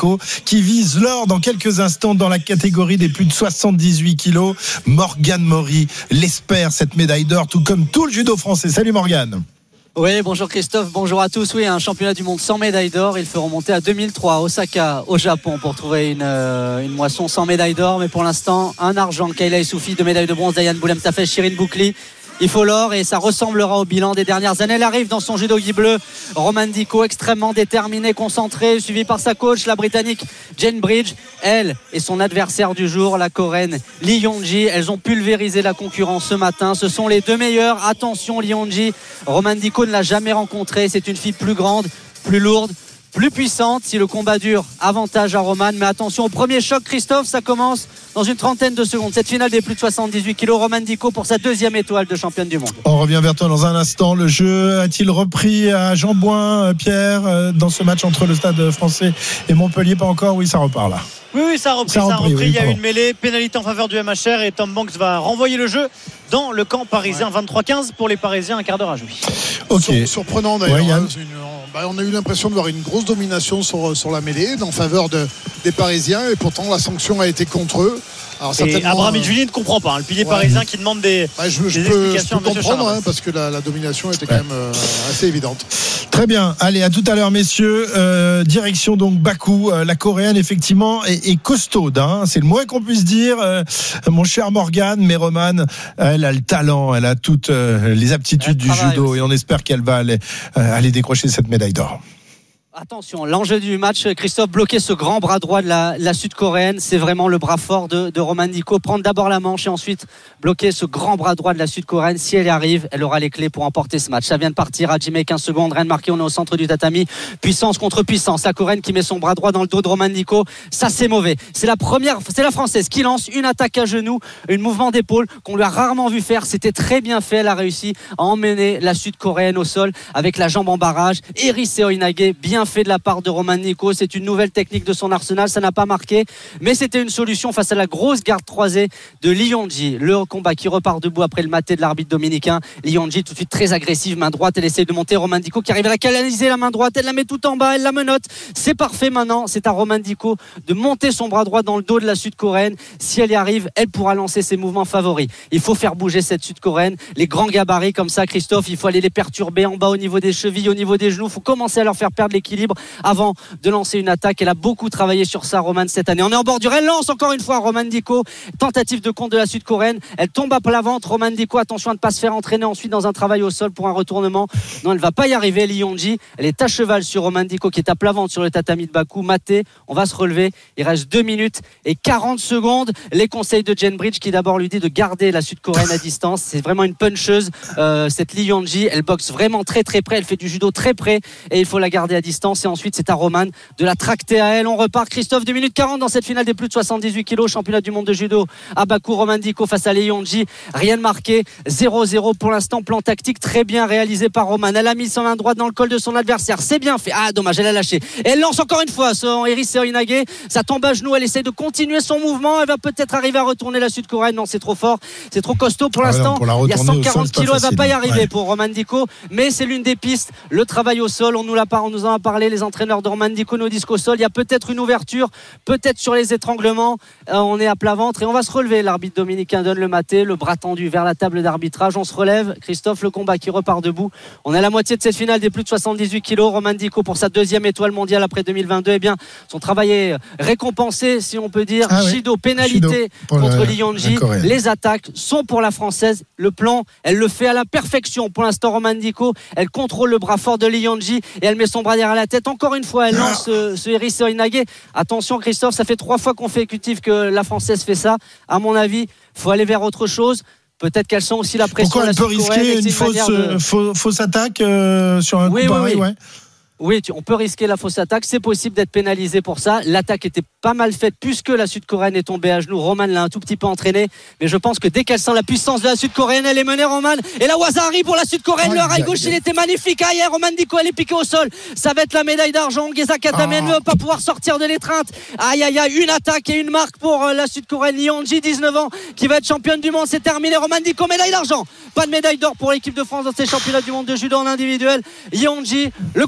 Dicko qui vise l'or dans quelques instants dans la catégorie des plus de 78 kilos. Morgane Maury l'espère, cette médaille d'or, tout comme tout le judo français. Salut Morgane. Oui, bonjour Christophe, bonjour à tous. Oui, un championnat du monde sans médaille d'or. Il faut remonter à 2003 à Osaka, au Japon, pour trouver une moisson sans médaille d'or. Mais pour l'instant, un argent, Kayla Issoufi, 2 médailles de bronze, Diane Boulem-Tafel, Shirin Boukli. Il faut l'or et ça ressemblera au bilan des dernières années. Elle arrive dans son judo gui bleu. Romane Dicko, extrêmement déterminée, concentrée, suivie par sa coach, la Britannique Jane Bridge. Elle et son adversaire du jour, la Coréenne Lee Yong-ji. Elles ont pulvérisé la concurrence ce matin. Ce sont les deux meilleures. Attention, Lee Yong-ji. Romane Dicko ne l'a jamais rencontrée. C'est une fille plus grande, plus lourde, plus puissante. Si le combat dure, avantage à Romane. Mais attention au premier choc, Christophe, ça commence dans une trentaine de secondes. Cette finale des plus de 78 kilos, Romane Dicko pour sa 2e étoile de championne du monde. On revient vers toi dans un instant. Le jeu a-t-il repris à Jean-Bouin, Pierre, dans ce match entre le Stade français et Montpellier? Pas encore, oui, ça repart là. Oui, ça a repris. Oui, il y a eu une mêlée, pénalité en faveur du MHR et Tom Banks va renvoyer le jeu dans le camp parisien. 23-15 pour les Parisiens, un quart d'heure à jouer. Okay. Surprenant d'ailleurs. Ouais, on a eu l'impression de voir une grosse domination sur la mêlée en faveur des Parisiens et pourtant la sanction a été contre eux. Alors, et Abraham Julie ne comprend pas, le pilier parisien qui demande des explications. Je peux comprendre parce que la domination était quand même assez évidente. Très bien, allez, à tout à l'heure messieurs. Direction donc Bakou. La Coréenne effectivement est costaude, hein. C'est le moins qu'on puisse dire, mon cher Morgane. Mais Romane, elle a le talent, elle a toutes les aptitudes du judo aussi. Et on espère qu'elle va aller décrocher cette médaille d'or. Attention, l'enjeu du match, Christophe, bloquer ce grand bras droit de la Sud-Coréenne, c'est vraiment le bras fort de Romane Dicko. Prendre d'abord la manche et ensuite bloquer ce grand bras droit de la Sud-Coréenne. Si elle y arrive, elle aura les clés pour emporter ce match. Ça vient de partir à Jimé, 15 secondes, rien de marqué, on est au centre du tatami. Puissance contre puissance. La Coréenne qui met son bras droit dans le dos de Romane Dicko, ça c'est mauvais. C'est la Française qui lance une attaque à genoux, un mouvement d'épaule qu'on lui a rarement vu faire. C'était très bien fait, elle a réussi à emmener la Sud-Coréenne au sol avec la jambe en barrage. Eri Seoinage, bien fait de la part de Romane Dicko. C'est une nouvelle technique de son arsenal, ça n'a pas marqué, mais c'était une solution face à la grosse garde croisée de Lee Yong-ji. Le combat qui repart debout après le maté de l'arbitre dominicain. Lee Yong-ji tout de suite très agressive, main droite, elle essaie de monter. Romane Dicko qui arrive à la canaliser, la main droite, elle la met tout en bas, elle la menotte. C'est parfait maintenant, c'est à Romane Dicko de monter son bras droit dans le dos de la Sud-Coréenne. Si elle y arrive, elle pourra lancer ses mouvements favoris. Il faut faire bouger cette Sud-Coréenne. Les grands gabarits comme ça, Christophe, il faut aller les perturber en bas au niveau des chevilles, au niveau des genoux. Il faut commencer à leur faire perdre l'équilibre avant de lancer une attaque. Elle a beaucoup travaillé sur ça, Romane, cette année. On est en bordure, elle lance encore une fois Romane Dicko. Tentative de contre de la Sud-Coréenne, elle tombe à plat ventre. Romane Dicko, attention à ne pas se faire entraîner ensuite dans un travail au sol pour un retournement. Non, elle ne va pas y arriver. Lee Yong-ji, elle est à cheval sur Romane Dicko qui est à plat ventre sur le tatami de Bakou. Maté, on va se relever. Il reste 2 minutes et 40 secondes. Les conseils de Jane Bridge qui d'abord lui dit de garder la Sud-Coréenne à distance. C'est vraiment une puncheuse, cette Lee Yong-ji. Elle boxe vraiment très très près, elle fait du judo très près et il faut la garder à distance. Et ensuite c'est à Romane de la tracter à elle. On repart, Christophe, 2 minutes 40 dans cette finale des plus de 78 kilos, championnat du monde de judo à Bakou. Romane Dicko face à Lee Yong-ji, rien de marqué, 0-0 pour l'instant. Plan tactique très bien réalisé par Romane. Elle a mis son main droite dans le col de son adversaire, c'est bien fait. Ah dommage, elle a lâché. Elle lance encore une fois son Eri Seoinage, ça tombe à genoux, elle essaie de continuer son mouvement. Elle va peut-être arriver à retourner la Sud-Coréenne. Non, c'est trop fort, c'est trop costaud pour l'instant. Il y a 140 kilos, elle va pas y arriver pour Romane Dicko, mais c'est l'une des pistes. Le travail au sol, on nous en a parlé, les entraîneurs de Romane Dicko nous disent qu'au sol il y a peut-être une ouverture, peut-être sur les étranglements. On est à plat ventre et on va se relever. L'arbitre dominicain donne le maté, le bras tendu vers la table d'arbitrage. On se relève, Christophe, le combat qui repart debout. On est à la moitié de cette finale des plus de 78 kilos. Romane Dicko pour sa 2e étoile mondiale après 2022. Eh bien, son travail est récompensé, si on peut dire. Shido, pénalité contre Lee Yong-ji. Les attaques sont pour la Française. Le plan, elle le fait à la perfection. Pour l'instant, Romane Dicko, elle contrôle le bras fort de Lee Yong-ji et elle met son bras derrière la tête. Encore une fois, elle lance ce Eri Seoinage. Attention, Christophe, ça fait 3 fois consécutif que la Française fait ça. À mon avis, il faut aller vers autre chose. Peut-être qu'elles sont aussi la pression. Pourquoi elle peut risquer une fausse attaque sur un coup pareil, ouais. Oui, on peut risquer la fausse attaque. C'est possible d'être pénalisé pour ça. L'attaque était pas mal faite puisque la Sud-Coréenne est tombée à genoux. Romane l'a un tout petit peu entraîné. Mais je pense que dès qu'elle sent la puissance de la Sud-Coréenne, elle est menée, Romane. Et la Wazari pour la Sud-Coréenne. Le rail gauche, il était magnifique. Aïe, Romane Dicko, elle est piquée au sol. Ça va être la médaille d'argent. Geza Katame ne va pas pouvoir sortir de l'étreinte. Aïe, une attaque et une marque pour la Sud-Coréenne. Lee Yong-ji, 19 ans, qui va être championne du monde. C'est terminé. Romane Dicko, médaille d'argent. Pas de médaille d'or pour l'équipe de France dans ces championnats du monde de judo en individuel. Lee Yong-ji, le coup de sabre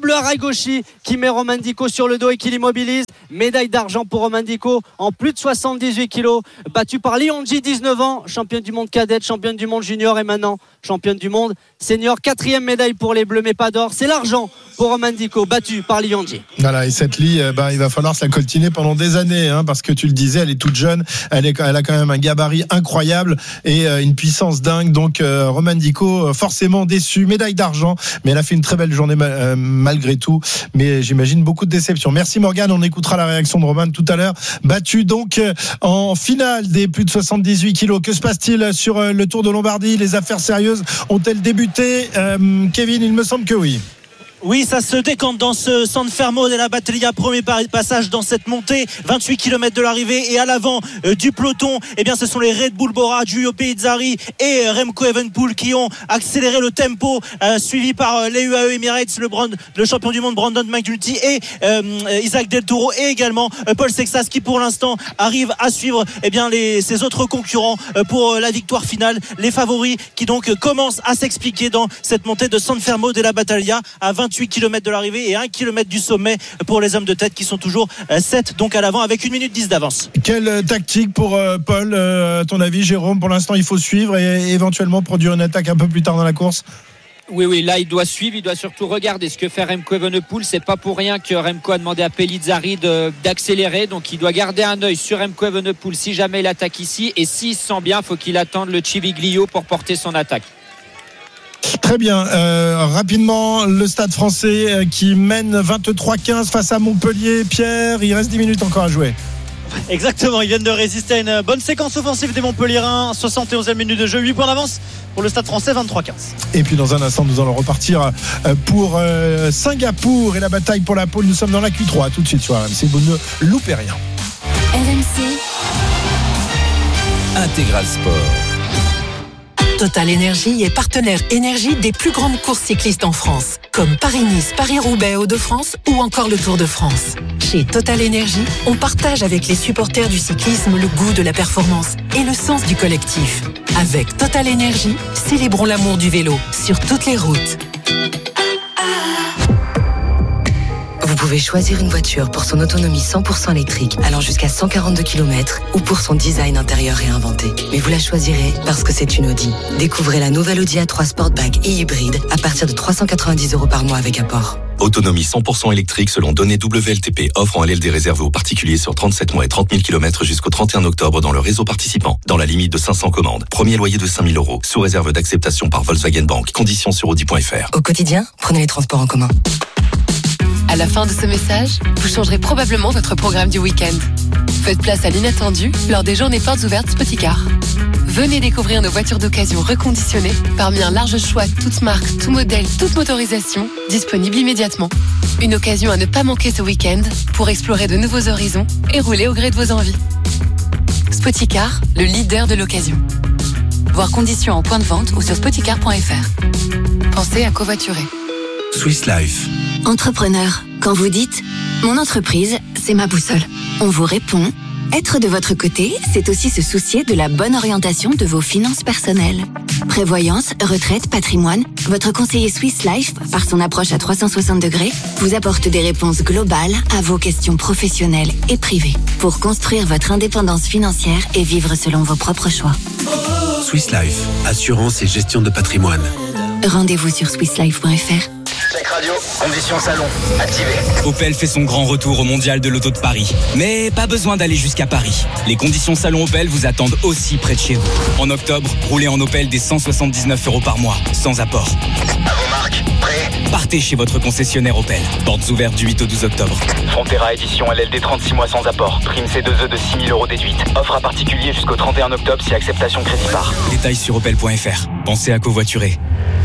Bleu Aragoshi qui met Romain Dico sur le dos et qui l'immobilise. Médaille d'argent pour Romain Dico en plus de 78 kilos, battu par Lionji, 19 ans, championne du monde cadette, championne du monde junior et maintenant championne du monde senior. 4e médaille pour les Bleus, mais pas d'or. C'est l'argent pour Romain Dico, battu par Lionji. Voilà, et cette Lee, il va falloir se la coltiner pendant des années, parce que tu le disais, elle est toute jeune, elle a quand même un gabarit incroyable et une puissance dingue. Donc Romain Dico, forcément déçu, médaille d'argent, mais elle a fait une très belle journée malgré tout. Mais j'imagine beaucoup de déception. Merci Morgane, on écoutera la réaction de Romain tout à l'heure. Battu donc en finale des plus de 78 kilos. Que se passe-t-il sur le Tour de Lombardie? Les affaires sérieuses ont-elles débuté? Kevin, il me semble que oui. Oui, ça se décante dans ce San Fermo della Battaglia. Premier passage dans cette montée, 28 km de l'arrivée, et à l'avant du peloton, eh bien, ce sont les Red Bull Bora, Giulio Pizzari et Remco Evenepoel qui ont accéléré le tempo, suivi par les UAE Emirates, le champion du monde Brandon McNulty et Isaac Del Toro, et également Paul Sexas qui pour l'instant arrive à suivre eh bien ses autres concurrents pour la victoire finale. Les favoris qui donc commencent à s'expliquer dans cette montée de San Fermo della Battaglia à 28 km de l'arrivée et 1 km du sommet pour les hommes de tête qui sont toujours 7 donc à l'avant avec 1 minute 10 d'avance. Quelle tactique pour Paul, à ton avis, Jérôme? Pour l'instant, il faut suivre et éventuellement produire une attaque un peu plus tard dans la course. Oui, là il doit suivre, il doit surtout regarder ce que fait Remco Evenepoel. C'est pas pour rien que Remco a demandé à Pellizzari d'accélérer, donc il doit garder un œil sur Remco Evenepoel si jamais il attaque ici, et s'il se sent bien, il faut qu'il attende le Civiglio pour porter son attaque. Très bien, rapidement le Stade Français qui mène 23-15 face à Montpellier. Pierre, il reste 10 minutes encore à jouer. Exactement, ils viennent de résister à une bonne séquence offensive des Montpelliérains. 71e minute de jeu, 8 points d'avance pour le Stade Français, 23-15. Et puis dans un instant, nous allons repartir pour Singapour et la bataille pour la pole. Nous sommes dans la Q3 tout de suite sur RMC, vous ne loupez rien. RMC Intégral Sport. Total Énergie est partenaire énergie des plus grandes courses cyclistes en France, comme Paris-Nice, Paris-Roubaix, Hauts-de-France ou encore le Tour de France. Chez Total Énergie, on partage avec les supporters du cyclisme le goût de la performance et le sens du collectif. Avec Total Énergie, célébrons l'amour du vélo sur toutes les routes. Vous pouvez choisir une voiture pour son autonomie 100% électrique allant jusqu'à 142 km ou pour son design intérieur réinventé. Mais vous la choisirez parce que c'est une Audi. Découvrez la nouvelle Audi A3 Sportback et hybride à partir de 390 € par mois avec apport. Autonomie 100% électrique selon données WLTP, offre en LLD réservée aux particuliers sur 37 mois et 30 000 km jusqu'au 31 octobre dans le réseau participant, dans la limite de 500 commandes. Premier loyer de 5 000 €, sous réserve d'acceptation par Volkswagen Bank. Conditions sur Audi.fr. Au quotidien, prenez les transports en commun. À la fin de ce message, vous changerez probablement votre programme du week-end. Faites place à l'inattendu lors des journées portes ouvertes Spoticar. Venez découvrir nos voitures d'occasion reconditionnées parmi un large choix, toutes marques, tout modèle, toute motorisation, disponible immédiatement. Une occasion à ne pas manquer ce week-end pour explorer de nouveaux horizons et rouler au gré de vos envies. Spoticar, le leader de l'occasion. Voir conditions en point de vente ou sur spoticar.fr. Pensez à covoiturer. Swiss Life. Entrepreneur, quand vous dites « Mon entreprise, c'est ma boussole », on vous répond « Être de votre côté, c'est aussi se soucier de la bonne orientation de vos finances personnelles. » Prévoyance, retraite, patrimoine, votre conseiller Swiss Life, par son approche à 360 degrés, vous apporte des réponses globales à vos questions professionnelles et privées pour construire votre indépendance financière et vivre selon vos propres choix. Swiss Life, assurance et gestion de patrimoine. Rendez-vous sur swisslife.fr. Check radio, conditions salon, activé. Opel fait son grand retour au mondial de l'auto de Paris. Mais pas besoin d'aller jusqu'à Paris. Les conditions salon Opel vous attendent aussi près de chez vous. En octobre, roulez en Opel dès 179 € par mois, sans apport. À vos marques, prêts? Partez chez votre concessionnaire Opel. Portes ouvertes du 8 au 12 octobre. Frontera édition LLD 36 mois sans apport. Prime C2E de 6 000 € déduite. Offre à particulier jusqu'au 31 octobre si acceptation crédit par. Détails sur opel.fr. Pensez à covoiturer.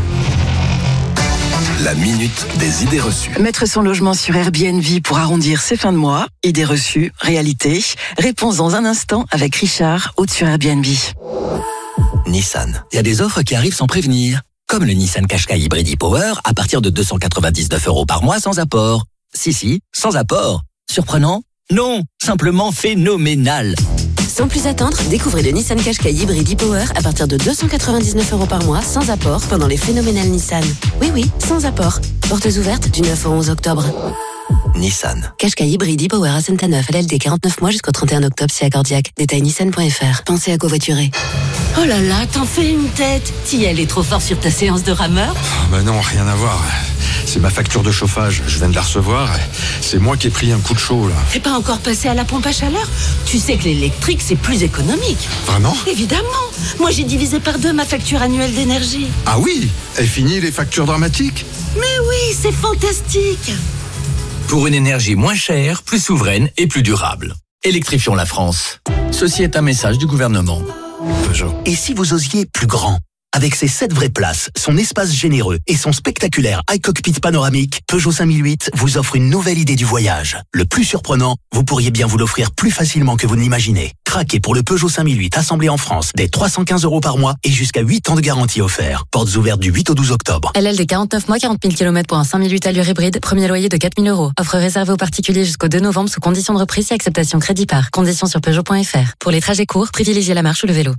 La minute des idées reçues. Mettre son logement sur Airbnb pour arrondir ses fins de mois. Idées reçues, réalité. Réponse dans un instant avec Richard, hôte sur Airbnb. Nissan. Il y a des offres qui arrivent sans prévenir. Comme le Nissan Qashqai Hybrid e-Power à partir de 299 € par mois sans apport. Si, sans apport. Surprenant? Non, simplement phénoménal. Sans plus attendre, découvrez le Nissan Qashqai Hybrid e-Power à partir de 299 € par mois, sans apport, pendant les phénoménales Nissan. Oui, sans apport. Portes ouvertes du 9 au 11 octobre. Nissan. Qashqai Hybrid e-Power à Saint-Neuf, LLD 49 mois jusqu'au 31 octobre, si accordiaque. Détail nissan.fr. Pensez à covoiturer. Oh là là, t'en fais une tête. T'y allais trop fort sur ta séance de rameur? Bah non, rien à voir. C'est ma facture de chauffage, je viens de la recevoir. C'est moi qui ai pris un coup de chaud là. T'es pas encore passé à la pompe à chaleur? Tu sais que l'électrique c'est plus économique. Vraiment? Évidemment. Moi j'ai divisé par 2 ma facture annuelle d'énergie. Ah oui? Et fini les factures dramatiques? Mais oui, c'est fantastique. Pour une énergie moins chère, plus souveraine et plus durable. Électrifions la France. Ceci est un message du gouvernement. Peugeot. Et si vous osiez plus grand? Avec ses 7 vraies places, son espace généreux et son spectaculaire iCockpit panoramique, Peugeot 5008 vous offre une nouvelle idée du voyage. Le plus surprenant, vous pourriez bien vous l'offrir plus facilement que vous ne l'imaginez. Craquez pour le Peugeot 5008 assemblé en France dès 315 € par mois et jusqu'à 8 ans de garantie offert. Portes ouvertes du 8 au 12 octobre. LLD 49 mois, 40 000 km pour un 5008 allure hybride. Premier loyer de 4 000 €. Offre réservée aux particuliers jusqu'au 2 novembre sous condition de reprise et acceptation crédit par. Conditions sur Peugeot.fr. Pour les trajets courts, privilégiez la marche ou le vélo.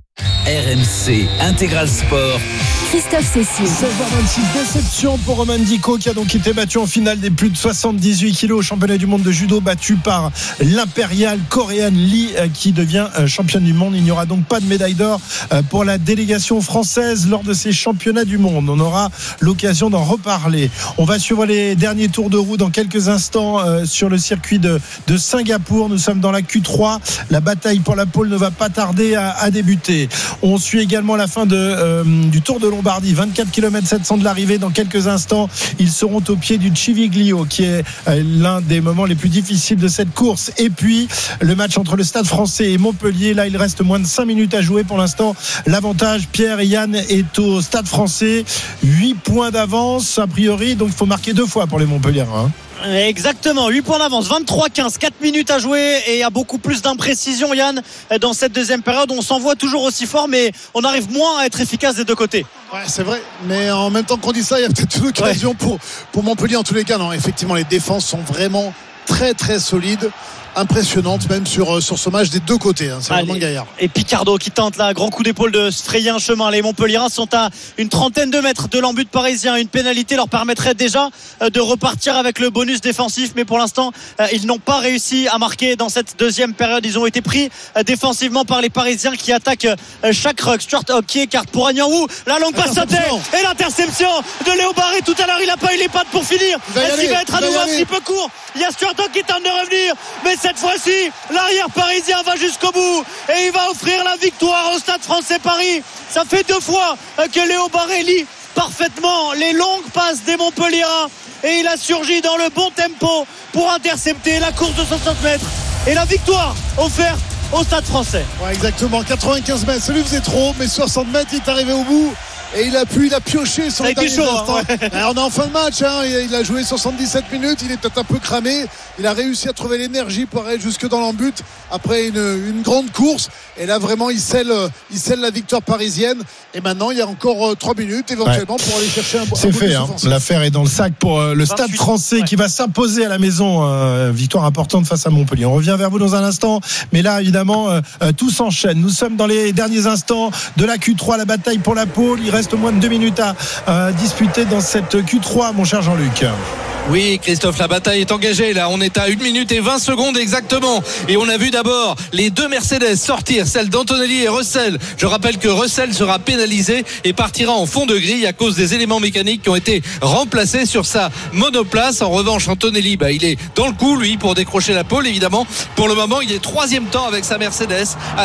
RMC Intégral Sport. Christophe Cécile. 16h26, déception pour Roman Dico qui a donc été battu en finale des plus de 78 kilos au championnat du monde de judo, battu par l'impériale coréenne Lee qui devient championne du monde. Il n'y aura donc pas de médaille d'or pour la délégation française lors de ces championnats du monde. On aura l'occasion d'en reparler. On va suivre les derniers tours de roue dans quelques instants sur le circuit de Singapour. Nous sommes dans la Q3. La bataille pour la pole ne va pas tarder à débuter. On suit également la fin du Tour de Lombardie, 24 km 700 de l'arrivée. Dans quelques instants, ils seront au pied du Civiglio qui est l'un des moments les plus difficiles de cette course. Et puis le match entre le Stade Français et Montpellier, là il reste moins de 5 minutes à jouer. Pour l'instant, l'avantage, Pierre et Yann, est au Stade Français, 8 points d'avance a priori, donc il faut marquer 2 fois pour les Montpelliérains. Exactement, 8 points d'avance, 23-15, 4 minutes à jouer et il y a beaucoup plus d'imprécision, Yann, dans cette deuxième période. On s'envoie toujours aussi fort, mais on arrive moins à être efficace des deux côtés. Ouais, c'est vrai, mais en même temps qu'on dit ça, il y a peut-être une occasion pour Montpellier en tous les cas. Non, effectivement, les défenses sont vraiment très très solides, impressionnantes même sur ce match des deux côtés, hein. C'est vraiment gaillard. Et Picardo qui tente là, grand coup d'épaule de se frayer un chemin. Les Montpelliérains sont à une trentaine de mètres de l'embut parisien. Une pénalité leur permettrait déjà de repartir avec le bonus défensif, mais pour l'instant ils n'ont pas réussi à marquer dans cette deuxième période. Ils ont été pris défensivement par les Parisiens qui attaquent chaque ruck. Stuart Hogg qui écarte pour Agnan-Woo, la longue passe et l'interception de Léo Barré. Tout à l'heure il n'a pas eu les pattes pour finir. Est-ce qu'il va être à nouveau un petit peu court? Il y a Stuart Hogg qui tente de revenir, mais cette fois-ci l'arrière parisien va jusqu'au bout et il va offrir la victoire au Stade Français Paris. Ça fait 2 fois que Léo Barré lit parfaitement les longues passes des Montpelliérains et il a surgi dans le bon tempo pour intercepter la course de 60 mètres et la victoire offerte au Stade Français. Ouais, exactement, 95 mètres, ça lui faisait trop, mais 60 mètres il est arrivé au bout. Et il a pioché sur le dernier instant. On est en fin de match, hein. Il a joué 77 minutes, il est peut-être un peu cramé. Il a réussi à trouver l'énergie pour aller jusque dans l'embut après une grande course. Et là vraiment il scelle la victoire parisienne. Et maintenant il y a encore 3 minutes éventuellement pour aller chercher un c'est fait, hein. L'affaire est dans le sac pour le Stade Français qui va s'imposer à la maison. Victoire importante face à Montpellier. On revient vers vous dans un instant, mais là évidemment tout s'enchaîne. Nous sommes dans les derniers instants de la Q3, la bataille pour la pole. Il reste moins de 2 minutes à disputer dans cette Q3, mon cher Jean-Luc. Oui, Christophe, la bataille est engagée. Là, on est à 1 minute et 20 secondes exactement. Et on a vu d'abord les 2 Mercedes sortir, celle d'Antonelli et Russell. Je rappelle que Russell sera pénalisé et partira en fond de grille à cause des éléments mécaniques qui ont été remplacés sur sa monoplace. En revanche, Antonelli, il est dans le coup, lui, pour décrocher la pole, évidemment. Pour le moment, il est 3e temps avec sa Mercedes à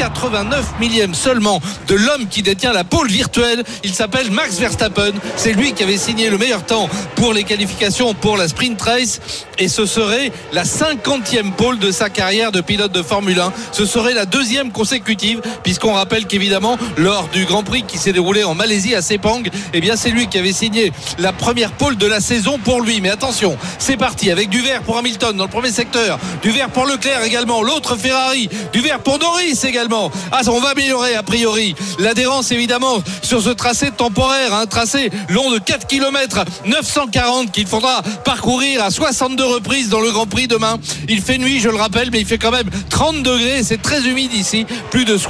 189 millièmes seulement de l'homme qui détient la pole virtuelle. Il s'appelle Max Verstappen. C'est lui qui avait signé le meilleur temps pour les qualifications pour la sprint race et ce serait la 50e pole de sa carrière de pilote de Formule 1. Ce serait la 2e consécutive, puisqu'on rappelle qu'évidemment lors du Grand Prix qui s'est déroulé en Malaisie à Sepang, c'est lui qui avait signé la première pole de la saison pour lui. Mais attention, c'est parti avec du vert pour Hamilton dans le premier secteur, du vert pour Leclerc également, l'autre Ferrari, du vert pour Norris également. On va améliorer a priori l'adhérence évidemment sur ce tracé temporaire, un tracé long de 4 km 940 qu'il faudra parcourir à 62 reprises dans le Grand Prix demain. Il fait nuit, je le rappelle, mais il fait quand même 30 degrés. C'est très humide ici, plus de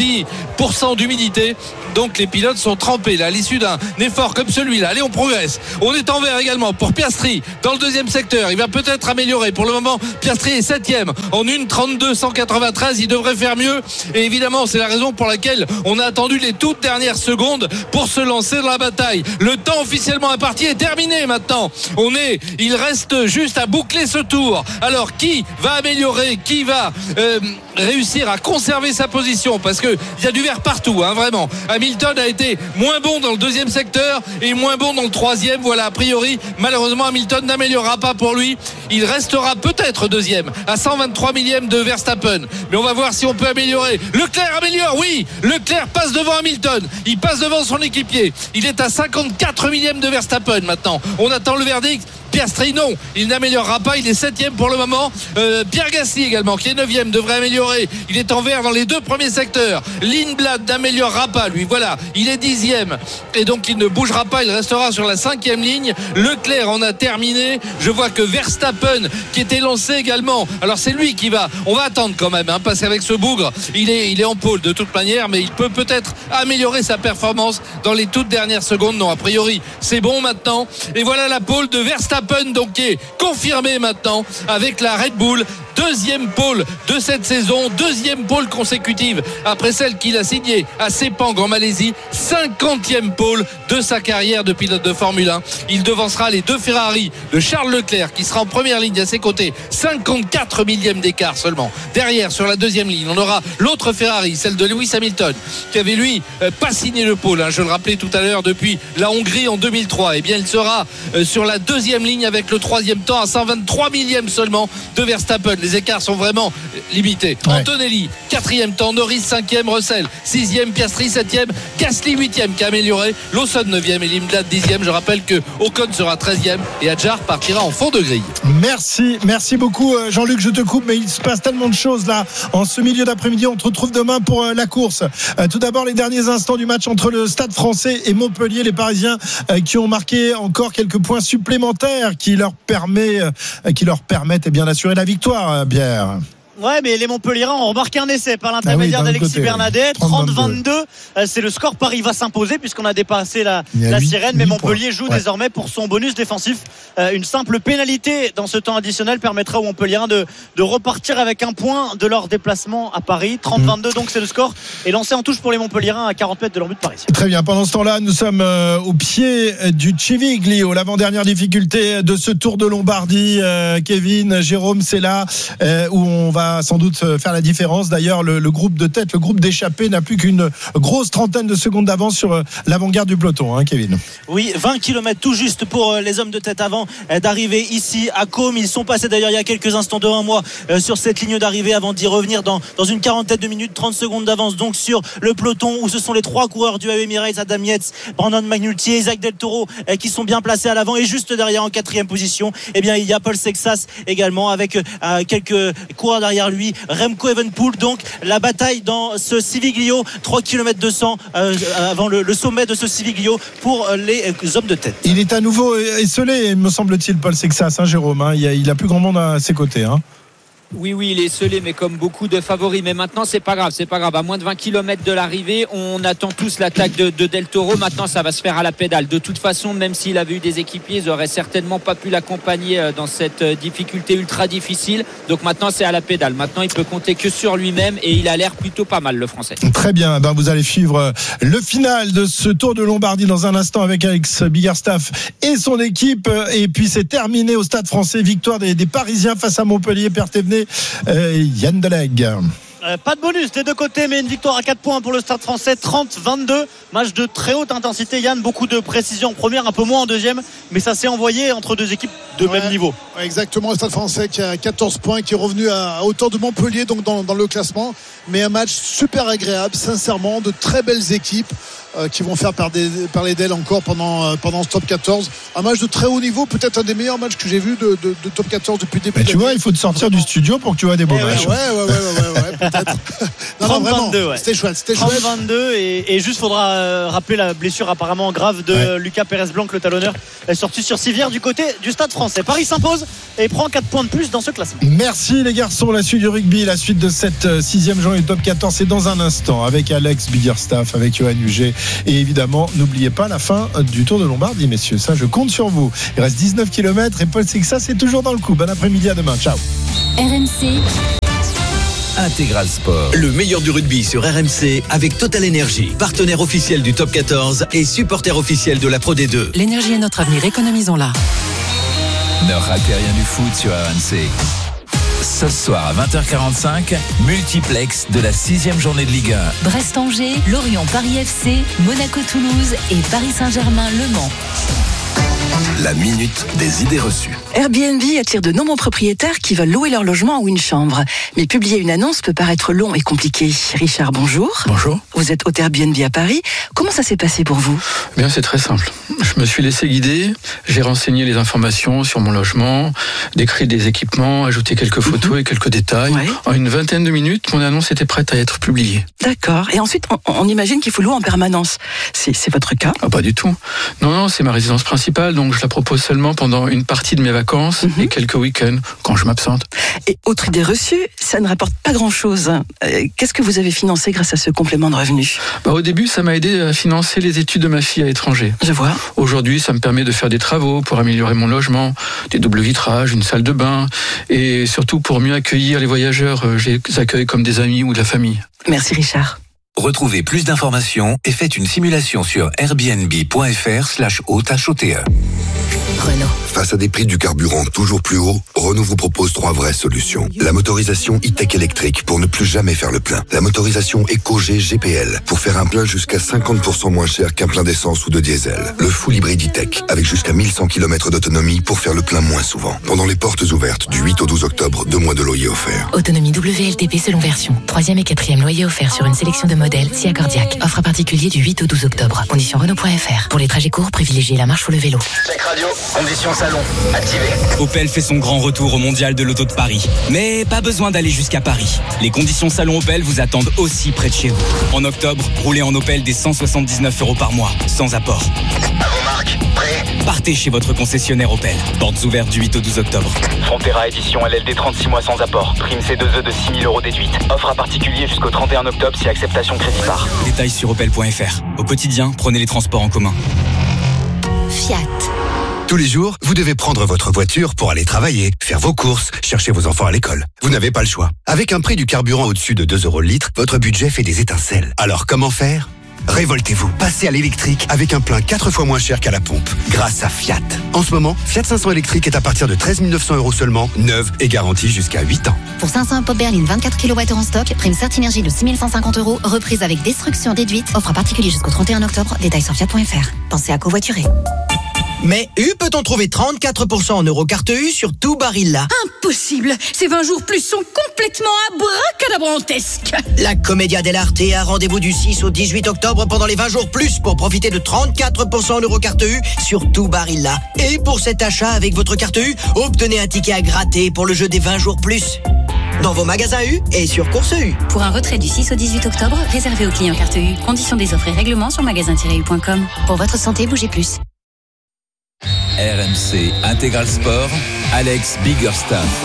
70% d'humidité. Donc les pilotes sont trempés là à l'issue d'un effort comme celui-là. Allez, on progresse. On est en vert également pour Piastri dans le deuxième secteur. Il va peut-être améliorer. Pour le moment, Piastri est 7e en 1:32.193. Il devrait faire mieux. Et évidemment, c'est la raison pour laquelle on a attendu les toutes dernières secondes pour se lancer dans la bataille. Le temps officiellement imparti est terminé maintenant. Il reste juste à boucler ce tour. Alors, qui va améliorer? Qui va réussir à conserver sa position? Parce qu'il y a du vert partout, hein, vraiment. Hamilton a été moins bon dans le deuxième secteur et moins bon dans le troisième. Voilà, a priori, malheureusement, Hamilton n'améliorera pas pour lui. Il restera peut-être deuxième à 123 millièmes de Verstappen. Mais on va voir si on peut améliorer. Leclerc améliore, oui. Leclerc passe devant Hamilton. Il passe devant son équipier. Il est à 54 millièmes de Verstappen maintenant. On attend le verdict. Piastri, non, il n'améliorera pas. Il est 7e pour le moment. Pierre Gasly également, qui est 9e, devrait améliorer. Il est en vert dans les deux premiers secteurs. Lindblad n'améliorera pas, lui. Voilà, il est 10e. Et donc, il ne bougera pas. Il restera sur la 5e ligne. Leclerc en a terminé. Je vois que Verstappen, qui était lancé également. Alors, c'est lui qui va. On va attendre quand même, hein, parce qu'avec ce bougre, il est en pôle de toute manière, mais il peut peut-être améliorer sa performance dans les toutes dernières secondes. Non, a priori, c'est bon maintenant. Et voilà la pôle de Verstappen, donc qui est confirmé maintenant avec la Red Bull. Deuxième pôle de cette saison, deuxième pôle consécutive après celle qu'il a signée à Sepang en Malaisie. 50e pôle de sa carrière de pilote de Formule 1. Il devancera les deux Ferrari de Charles Leclerc qui sera en première ligne à ses côtés. 54 millièmes d'écart seulement. Derrière, sur la deuxième ligne, on aura l'autre Ferrari, celle de Lewis Hamilton, qui avait lui pas signé le pôle, hein, je le rappelais tout à l'heure, depuis la Hongrie en 2003. Et bien, il sera sur la deuxième ligne avec le troisième temps à 123 millièmes seulement de Verstappen. Les écarts sont vraiment limités. Ouais. Antonelli, 4e temps, Norris 5e, Russell 6e, Piastri 7e, Gasly 8e qui a amélioré, Lawson 9e et Lindblad 10e. Je rappelle que Ocon sera 13e et Adjar partira en fond de grille. Merci beaucoup Jean-Luc, je te coupe, mais il se passe tellement de choses là en ce milieu d'après-midi. On te retrouve demain pour la course. Tout d'abord, les derniers instants du match entre le Stade Français et Montpellier, les Parisiens qui ont marqué encore quelques points supplémentaires qui leur permettent bien d'assurer la victoire, Pierre. Ouais, mais les Montpelliérains ont remarqué un essai par l'intermédiaire d'Alexis Bernadette. 30-22. C'est le score. Paris va s'imposer puisqu'on a dépassé la sirène. Mais Montpellier joue désormais pour son bonus défensif. Une simple pénalité dans ce temps additionnel permettra aux Montpelliérains de repartir avec un point de leur déplacement à Paris. 30-22, donc c'est le score. Et lancé en touche pour les Montpelliérains à 40 mètres de leur but parisien. Très bien. Pendant ce temps-là, nous sommes au pied du Civiglio, l'avant-dernière difficulté de ce Tour de Lombardie. Kevin, Jérôme, c'est là où on va sans doute faire la différence. D'ailleurs, le groupe de tête, le groupe d'échappés n'a plus qu'une grosse trentaine de secondes d'avance sur l'avant-garde du peloton, hein, Kevin. Oui, 20 km tout juste pour les hommes de tête avant d'arriver ici à Côme. Ils sont passés d'ailleurs il y a quelques instants devant moi sur cette ligne d'arrivée avant d'y revenir dans une quarantaine de minutes, 30 secondes d'avance donc sur le peloton où ce sont les trois coureurs du AE Emirates, Adam Yates, Brandon McNulty et Isaac Del Toro qui sont bien placés à l'avant. Et juste derrière en 4e position, eh bien, il y a Paul Sexas également avec quelques coureurs derrière lui, Remco Evenepoel. Donc la bataille dans ce Civiglio, 3 km 200 avant le sommet de ce Civiglio pour les hommes de tête. Il est à nouveau esselé, me semble-t-il, Paul Sexas, hein, Jérôme, hein. Il a plus grand monde à ses côtés, hein. Oui, il est scellé, mais comme beaucoup de favoris. Mais maintenant, c'est pas grave. À moins de 20 km de l'arrivée, on attend tous l'attaque de Del Toro. Maintenant, ça va se faire à la pédale. De toute façon, même s'il avait eu des équipiers, ils auraient certainement pas pu l'accompagner dans cette difficulté ultra difficile. Donc maintenant, c'est à la pédale. Maintenant, il peut compter que sur lui-même et il a l'air plutôt pas mal, le Français. Très bien. Vous allez suivre le final de ce Tour de Lombardie dans un instant avec Alex Biggerstaff et son équipe. Et puis, c'est terminé au Stade Français. Victoire des Parisiens face à Montpellier. Pierre Thévenet, Yann Delegue. Pas de bonus des deux côtés, mais une victoire à 4 points pour le Stade Français. 30-22, match de très haute intensité. Yann, beaucoup de précision en première, un peu moins en deuxième, mais ça s'est envoyé entre deux équipes de même niveau. Exactement, le Stade Français qui a 14 points, qui est revenu à hauteur de Montpellier, donc dans le classement. Mais un match super agréable, sincèrement, de très belles équipes. qui vont faire parler d'elle encore pendant ce top 14. Un match de très haut niveau, peut-être un des meilleurs matchs que j'ai vu de top 14 depuis le début. Mais tu vois, il faut te sortir du studio pour que tu vois des beaux matchs. Ouais, peut-être. Non, vraiment, c'était chouette. 30-22 et juste faudra rappeler la blessure apparemment grave de Lucas Pérez-Blanc, le talonneur, est sorti sur civière du côté du Stade Français. Paris s'impose et prend 4 points de plus dans ce classement. Merci les garçons, la suite du rugby, la suite de cette 6e journée du top 14, c'est dans un instant avec Alex Biggerstaff, avec Johan Huget et évidemment n'oubliez pas la fin du Tour de Lombardie, messieurs, ça je compte sur vous. Il reste 19 km et Paul Sexas c'est toujours dans le coup. Bon après-midi, à demain, ciao. RMC Intégral Sport, le meilleur du rugby sur RMC avec Total Energy, partenaire officiel du Top 14 et supporter officiel de la Pro D2. L'énergie est notre avenir, économisons-la. Ne ratez rien du foot sur RMC. Ce soir à 20h45, multiplex de la 6e journée de Ligue 1. Brest-Angers, Lorient-Paris FC, Monaco-Toulouse et Paris Saint-Germain-Le Mans. La minute des idées reçues. Airbnb attire de nombreux propriétaires qui veulent louer leur logement ou une chambre. Mais publier une annonce peut paraître long et compliqué. Richard, bonjour. Bonjour. Vous êtes hôte Airbnb à Paris. Comment ça s'est passé pour vous ? Bien, c'est très simple. Je me suis laissé guider. J'ai renseigné les informations sur mon logement, décrit des équipements, ajouté quelques photos et quelques détails. Ouais. En une vingtaine de minutes, mon annonce était prête à être publiée. D'accord. Et ensuite, on imagine qu'il faut louer en permanence. C'est votre cas ? Ah, pas du tout. Non, c'est ma résidence principale, donc je la propose seulement pendant une partie de mes vacances et quelques week-ends quand je m'absente. Et autre idée reçue, ça ne rapporte pas grand-chose. Qu'est-ce que vous avez financé grâce à ce complément de revenus ? Au début, ça m'a aidé à financer les études de ma fille à l'étranger. Je vois. Aujourd'hui, ça me permet de faire des travaux pour améliorer mon logement, des doubles vitrages, une salle de bain et surtout pour mieux accueillir les voyageurs. Je les accueille comme des amis ou de la famille. Merci Richard. Retrouvez plus d'informations et faites une simulation sur airbnb.fr/hôte. Renault. Face à des prix du carburant toujours plus hauts, Renault vous propose 3 vraies solutions. La motorisation e-tech électrique pour ne plus jamais faire le plein. La motorisation EcoG GPL pour faire un plein jusqu'à 50% moins cher qu'un plein d'essence ou de diesel. Le full hybride e-tech avec jusqu'à 1100 km d'autonomie pour faire le plein moins souvent. Pendant les portes ouvertes du 8 au 12 octobre, 2 mois de loyer offerts. Autonomie WLTP selon version. 3e et 4e loyer offert sur une sélection de modèles SIA Cardiac. Offre à particulier du 8 au 12 octobre. Conditions Renault.fr. Pour les trajets courts, privilégiez la marche ou le vélo. Check radio, conditions salon, activé. Opel fait son grand retour au Mondial de l'Auto de Paris. Mais pas besoin d'aller jusqu'à Paris. Les conditions salon Opel vous attendent aussi près de chez vous. En octobre, roulez en Opel des 179 € par mois, sans apport. À vos marques, prêt ? Partez chez votre concessionnaire Opel. Portes ouvertes du 8 au 12 octobre. Frontera édition LLD 36 mois sans apport. Prime C2E de 6 000 € déduite. Offre à particulier jusqu'au 31 octobre si acceptation crédit par. Détails sur opel.fr. Au quotidien, prenez les transports en commun. Fiat. Tous les jours, vous devez prendre votre voiture pour aller travailler, faire vos courses, chercher vos enfants à l'école. Vous n'avez pas le choix. Avec un prix du carburant au-dessus de 2 € le litre, votre budget fait des étincelles. Alors comment faire ? Révoltez-vous, passez à l'électrique avec un plein 4 fois moins cher qu'à la pompe, grâce à Fiat. En ce moment, Fiat 500 électrique est à partir de 13 900 € seulement, neuve et garantie jusqu'à 8 ans. Pour 500 pop berline 24 kW en stock, prime Certinergie de 6 150 €, reprise avec destruction déduite, offre à particulier jusqu'au 31 octobre, détails sur fiat.fr. Pensez à covoiturer. Mais peut-on trouver 34% en Eurocarte U sur tout Barilla ? Impossible. Ces 20 jours plus sont complètement abracadabrantesques. La Commedia dell'Arte a rendez-vous du 6 au 18 octobre pendant les 20 jours plus pour profiter de 34% en Eurocarte U sur tout Barilla. Et pour cet achat avec votre carte U, obtenez un ticket à gratter pour le jeu des 20 jours plus. Dans vos magasins U et sur Course U. Pour un retrait du 6 au 18 octobre, réservé aux clients carte U. Conditions des offres et règlements sur magasin-u.com. Pour votre santé, bougez plus. RMC Intégral Sport, Alex Biggerstaff.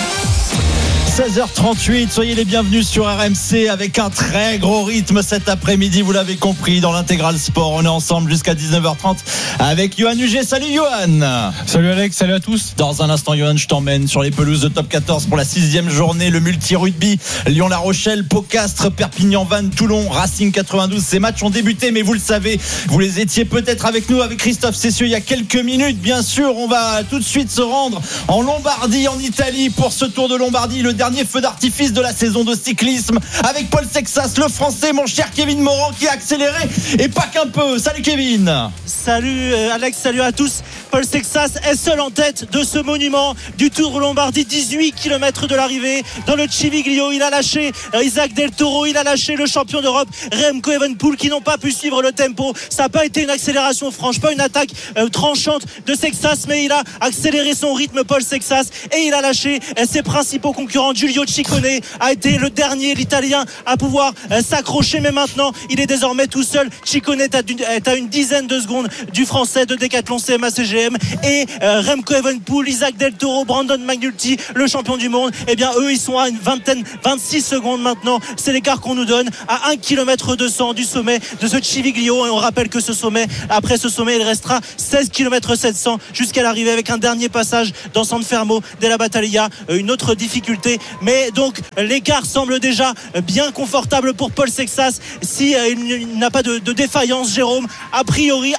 16h38, soyez les bienvenus sur RMC avec un très gros rythme cet après-midi, vous l'avez compris, dans l'Intégral Sport. On est ensemble jusqu'à 19h30 avec Johan Huget. Salut Johan. Salut Alex, salut à tous. Dans un instant Johan, je t'emmène sur les pelouses de Top 14 pour la 6e journée, le multi-rugby. Lyon-La Rochelle, Pau-Castres, Perpignan-Vannes, Toulon, Racing 92. Ces matchs ont débuté, mais vous le savez, vous les étiez peut-être avec nous, avec Christophe Cessieux il y a quelques minutes. Bien sûr, on va tout de suite se rendre en Lombardie, en Italie, pour ce Tour de Lombardie, le dernier dernier feu d'artifice de la saison de cyclisme avec Paul Sexas, le Français, mon cher Kevin Morand qui a accéléré et pas qu'un peu. Salut Kevin. Salut Alex, salut à tous. Paul Sexas est seul en tête de ce monument du Tour de Lombardie, 18 km de l'arrivée dans le Civiglio. Il a lâché Isaac Del Toro, il a lâché le champion d'Europe Remco Evenepoel qui n'ont pas pu suivre le tempo. Ça n'a pas été une accélération franche, pas une attaque tranchante de Sexas, mais il a accéléré son rythme, Paul Sexas, et il a lâché ses principaux concurrents. Giulio Ciccone a été le dernier, l'Italien, à pouvoir s'accrocher, mais maintenant il est désormais tout seul. Ciccone est à une dizaine de secondes du Français de Decathlon CMA CGM, et Remco Evenepoel, Isaac Del Toro, Brandon McNulty, le champion du monde, eh bien eux ils sont à une 26 secondes maintenant. C'est l'écart qu'on nous donne à 1 km 200 du sommet de ce Civiglio, et on rappelle que après ce sommet il restera 16 km 700 jusqu'à l'arrivée avec un dernier passage dans San Fermo della Battaglia, une autre difficulté, mais donc l'écart semble déjà bien confortable pour Paul Sexas si il n'a pas de défaillance, Jérôme. A priori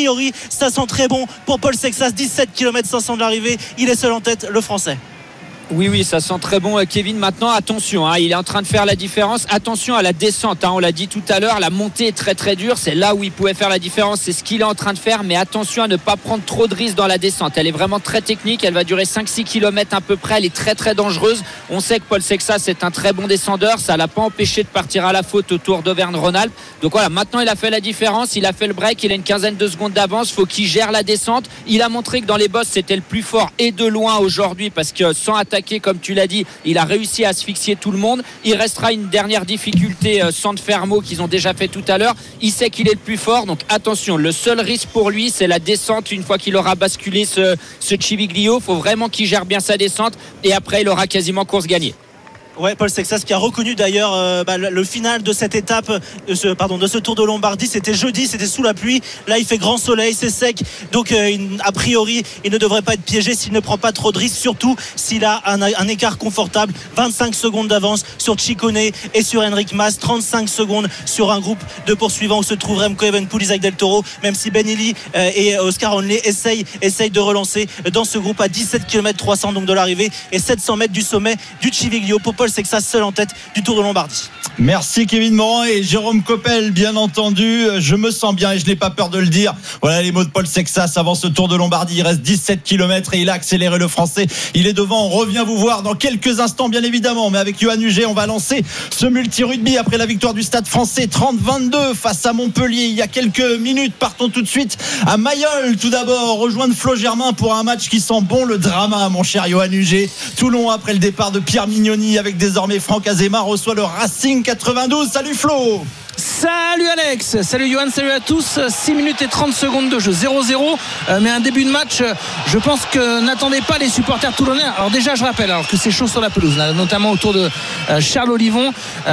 ça sent très bon pour Paul Sexas. 17 km 500 de l'arrivée, il est seul en tête, le Français. Oui, ça sent très bon, Kevin. Maintenant, attention, il est en train de faire la différence. Attention à la descente, on l'a dit tout à l'heure, la montée est très très dure. C'est là où il pouvait faire la différence, c'est ce qu'il est en train de faire. Mais attention à ne pas prendre trop de risques dans la descente. Elle est vraiment très technique, elle va durer 5-6 km à peu près. Elle est très très dangereuse. On sait que Paul Sexas est un très bon descendeur. Ça l'a pas empêché de partir à la faute au Tour d'Auvergne-Rhône-Alpes. Donc voilà, maintenant il a fait la différence, il a fait le break, il a une quinzaine de secondes d'avance. Faut qu'il gère la descente. Il a montré que dans les bosses c'était le plus fort et de loin aujourd'hui, parce que sans attaquer, comme tu l'as dit, il a réussi à asphyxier tout le monde. Il restera une dernière difficulté, San Fermo, qu'ils ont déjà fait tout à l'heure. Il sait qu'il est le plus fort, donc attention, le seul risque pour lui c'est la descente. Une fois qu'il aura basculé ce Civiglio, faut vraiment qu'il gère bien sa descente, et après il aura quasiment course gagnée. Ouais, Paul Sexas qui a reconnu d'ailleurs le final de cette étape, de ce Tour de Lombardie. C'était jeudi, c'était sous la pluie. Là, il fait grand soleil, c'est sec. Donc, a priori, il ne devrait pas être piégé s'il ne prend pas trop de risques, surtout s'il a un écart confortable. 25 secondes d'avance sur Ciccone et sur Enric Mas, 35 secondes sur un groupe de poursuivants où se trouve Remco Evenepoel, Isaac Del Toro, même si Ben Illy et Oscar Onley essayent de relancer dans ce groupe à 17 km 300 donc de l'arrivée et 700 mètres du sommet du Civiglio. Paul Sexas seul en tête du Tour de Lombardie. Merci Kevin Morand et Jérôme Coppel, bien entendu. Je me sens bien et je n'ai pas peur de le dire. Voilà les mots de Paul Sexas avant ce Tour de Lombardie. Il reste 17 km et il a accéléré, le Français. Il est devant. On revient vous voir dans quelques instants, bien évidemment. Mais avec Johan Huget, on va lancer ce multi-rugby après la victoire du Stade Français 30-22 face à Montpellier il y a quelques minutes. Partons tout de suite à Mayol. Tout d'abord, rejoindre Flo Germain pour un match qui sent bon le drama, mon cher Johan Huget. Toulon, après le départ de Pierre Mignoni, avec désormais Franck Azema, reçoit le Racing 92. Salut Flo. Salut Alex, salut Johan, salut à tous. 6 minutes et 30 secondes de jeu, 0-0, mais un début de match, je pense que n'attendaient pas les supporters toulonnais. Alors déjà, je rappelle que c'est chaud sur la pelouse, notamment autour de Charles Olivon.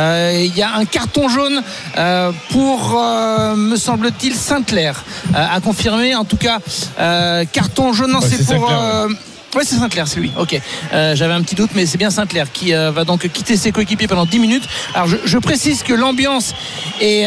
Il y a un carton jaune pour, me semble-t-il, Saint-Clair, à confirmer. En tout cas, carton jaune, non, c'est pour... Oui, c'est Saint-Clair, c'est lui. Ok. J'avais un petit doute, mais c'est bien Saint-Clair qui va donc quitter ses coéquipiers pendant 10 minutes. Alors, je précise que l'ambiance est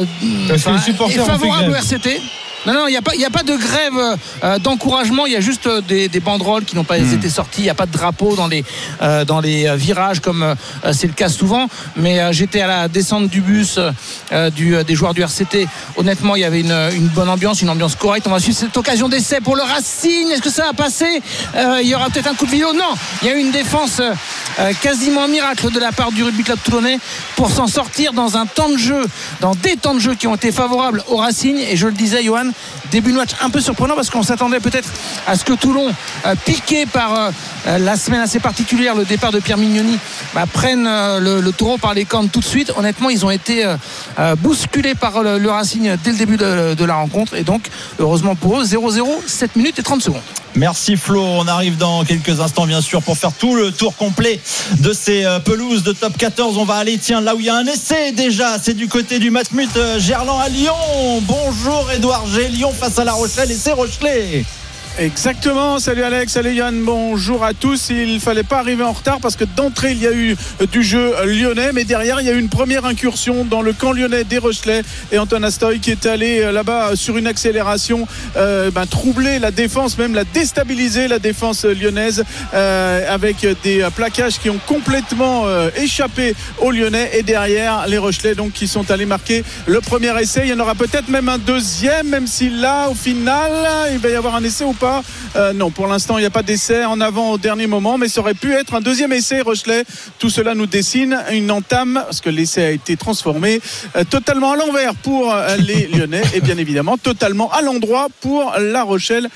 favorable au RCT. Non, il n'y a pas de grève d'encouragement. Il y a juste des banderoles qui n'ont pas été sorties. Il n'y a pas de drapeau dans les virages comme c'est le cas souvent. Mais j'étais à la descente du bus des joueurs du RCT. Honnêtement, il y avait une bonne ambiance, une ambiance correcte. On va suivre cette occasion d'essai pour le Racing. Est-ce que ça va passer? Il y aura peut-être un coup de vélo. Non, il y a eu une défense quasiment miracle de la part du Rugby Club Toulonnais pour s'en sortir dans des temps de jeu qui ont été favorables au Racing. Et je le disais, Johan, début de match un peu surprenant parce qu'on s'attendait peut-être à ce que Toulon, piqué par la semaine assez particulière, le départ de Pierre Mignoni, prenne le taureau par les cornes tout de suite. Honnêtement, ils ont été bousculés par le Racing dès le début de la rencontre, et donc heureusement pour eux, 0-0, 7 minutes et 30 secondes. Merci Flo, on arrive dans quelques instants bien sûr pour faire tout le tour complet de ces pelouses de top 14. On va aller là où il y a un essai déjà, c'est du côté du Matmut Gerland à Lyon. Bonjour Édouard G, Lyon face à La Rochelle, et c'est Rochelet. Exactement, salut Alex, salut Yann, bonjour à tous. Il fallait pas arriver en retard parce que d'entrée il y a eu du jeu lyonnais, mais derrière il y a eu une première incursion dans le camp lyonnais des Rochelais et Anton Astoy qui est allé là-bas sur une accélération troubler la défense, même la déstabiliser la défense lyonnaise avec des plaquages qui ont complètement échappé aux Lyonnais et derrière les Rochelais donc qui sont allés marquer le premier essai. Il y en aura peut-être même un deuxième, même si là au final il va y avoir un essai ou pas. Non, pour l'instant il n'y a pas d'essai en avant au dernier moment, mais ça aurait pu être un deuxième essai Rochelais. Tout cela nous dessine une entame parce que l'essai a été transformé totalement à l'envers pour les Lyonnais et bien évidemment totalement à l'endroit pour La Rochelle.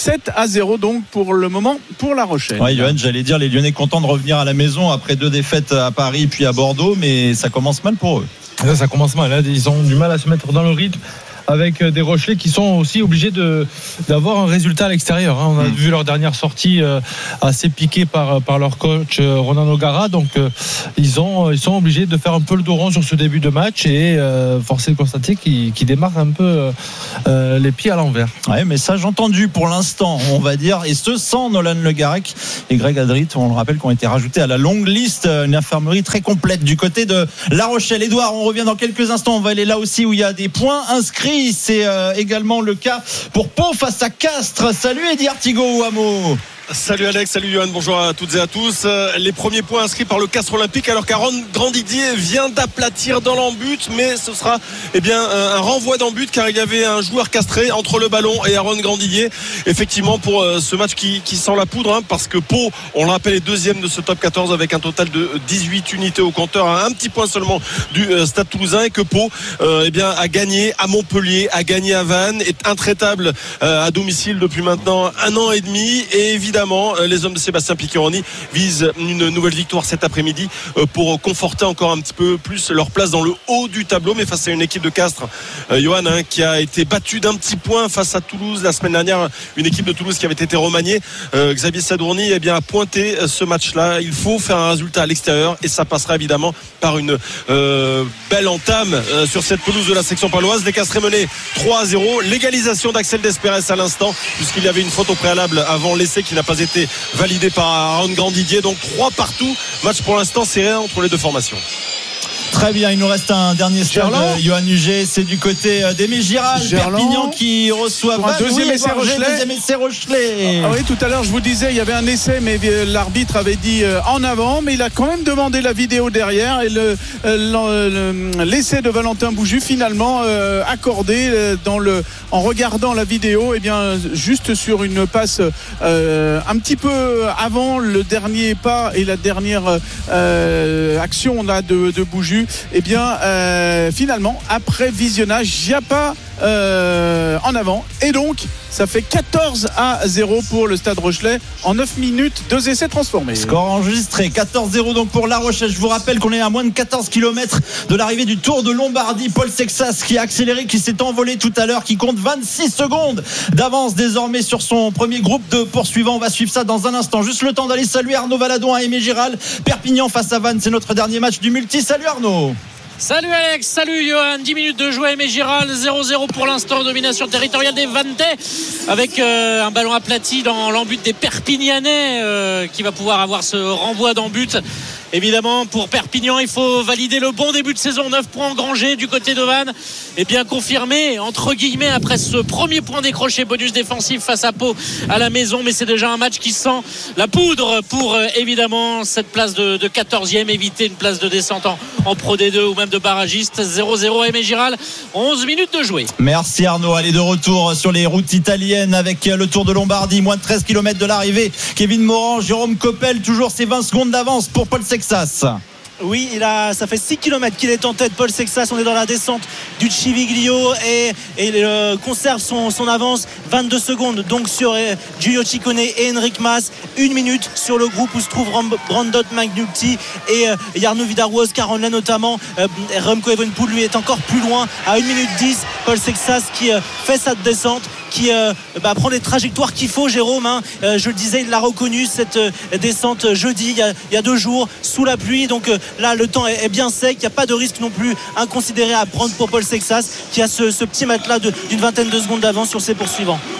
7-0 donc pour le moment pour La Rochelle. Ouais, Johan, j'allais dire les Lyonnais contents de revenir à la maison après 2 défaites à Paris puis à Bordeaux, mais ça commence mal pour eux. Ça commence mal, hein. Ils ont du mal à se mettre dans le rythme avec des Rochelais qui sont aussi obligés d'avoir un résultat à l'extérieur. On a vu leur dernière sortie assez piquée par leur coach Ronan O'Gara. Donc ils sont obligés de faire un peu le dos rond sur ce début de match et force est de constater qu'ils démarrent un peu les pieds à l'envers. Ouais, message entendu pour l'instant, on va dire, et ce sans Nolan Le Garec et Greg Adrit, on le rappelle, qui ont été rajoutés à la longue liste. Une infirmerie très complète du côté de La Rochelle. Édouard, on revient dans quelques instants. On va aller là aussi où il y a des points inscrits. C'est également le cas pour Pau face à Castres. Salut Eddie Artigo Ouamo. Salut Alex, salut Johan, bonjour à toutes et à tous. Les premiers points inscrits par le Castres Olympique alors qu'Aaron Grandidier vient d'aplatir dans l'en-but, mais ce sera un renvoi d'en-but car il y avait un joueur castré entre le ballon et Aaron Grandidier. Effectivement pour ce match qui sent la poudre parce que Pau, on le rappelle, est deuxième de ce top 14 avec un total de 18 unités au compteur, à un petit point seulement du Stade Toulousain, et que Pau a gagné à Montpellier, a gagné à Vannes, est intraitable à domicile depuis maintenant 1 an et demi, et évidemment les hommes de Sébastien Piccheroni visent une nouvelle victoire cet après-midi pour conforter encore un petit peu plus leur place dans le haut du tableau, mais face à une équipe de Castres, Johan, qui a été battue d'un petit point face à Toulouse la semaine dernière, une équipe de Toulouse qui avait été remaniée. Xavier Sadourny a pointé ce match-là. Il faut faire un résultat à l'extérieur et ça passera évidemment par une belle entame sur cette pelouse de la section paloise. Les Castres menés 3-0, l'égalisation d'Axel Desperes à l'instant puisqu'il y avait une faute au préalable avant l'essai qui n'a pas été validé par Aaron Grandidier. Donc 3 partout, match pour l'instant serré entre les deux formations. Très bien, il nous reste un dernier stade, Johan Huget, c'est du côté d'Aimé Giral, Perpignan qui reçoit un deuxième essai Rochelais. Oui, tout à l'heure je vous disais il y avait un essai, mais l'arbitre avait dit en avant, mais il a quand même demandé la vidéo derrière et l'essai de Valentin Bouju finalement accordé en regardant la vidéo, juste sur une passe un petit peu avant le dernier pas et la dernière action là de Bouju. Finalement après visionnage il n'y a pas en avant et donc ça fait 14-0 pour le Stade Rochelais en 9 minutes, 2 essais transformés. Score enregistré 14-0 donc pour La Rochelle. Je vous rappelle qu'on est à moins de 14 km de l'arrivée du Tour de Lombardie. Paul Sexas qui a accéléré, qui s'est envolé tout à l'heure, qui compte 26 secondes d'avance désormais sur son premier groupe de poursuivants. On va suivre ça dans un instant. Juste le temps d'aller saluer Arnaud Valadon à Aimé Giral. Perpignan face à Vannes, c'est notre dernier match du multi. Salut Arnaud. Salut Alex, salut Johan. 10 minutes de jouer, Aimé Giral, 0-0 pour l'instant, domination territoriale des Vantais avec un ballon aplati dans l'embut des Perpignanais qui va pouvoir avoir ce renvoi d'embut. Évidemment, pour Perpignan, il faut valider le bon début de saison. 9 points engrangés du côté de Vannes. Et bien confirmé, entre guillemets, après ce premier point décroché, bonus défensif face à Pau à la maison. Mais c'est déjà un match qui sent la poudre pour évidemment cette place de 14e. Éviter une place de descente en Pro D2 ou même de barragiste. 0-0 Aimé Giral, 11 minutes de jouer. Merci Arnaud. Allez, de retour sur les routes italiennes avec le Tour de Lombardie. Moins de 13 km de l'arrivée. Kevin Morand, Jérôme Coppel, toujours ses 20 secondes d'avance pour Paul Sexas. Oui, ça fait 6 km qu'il est en tête, Paul Sexas. On est dans la descente du Civiglio et conserve son avance. 22 secondes donc sur Giulio Ciccone et Enric Mas. 1 minute sur le groupe où se trouve Brandon McNulty et Jarno Vidaroz, Caron notamment. Remco Evenepoel lui est encore plus loin à 1 minute 10. Paul Sexas qui fait sa descente, qui prend les trajectoires qu'il faut, Jérôme. Je le disais, il l'a reconnu cette descente jeudi, il y a 2 jours, sous la pluie. Donc là, le temps est bien sec. Il n'y a pas de risque non plus inconsidéré à prendre pour Paul Sexas, qui a ce petit matelas d'une vingtaine de secondes d'avance sur ses poursuivants.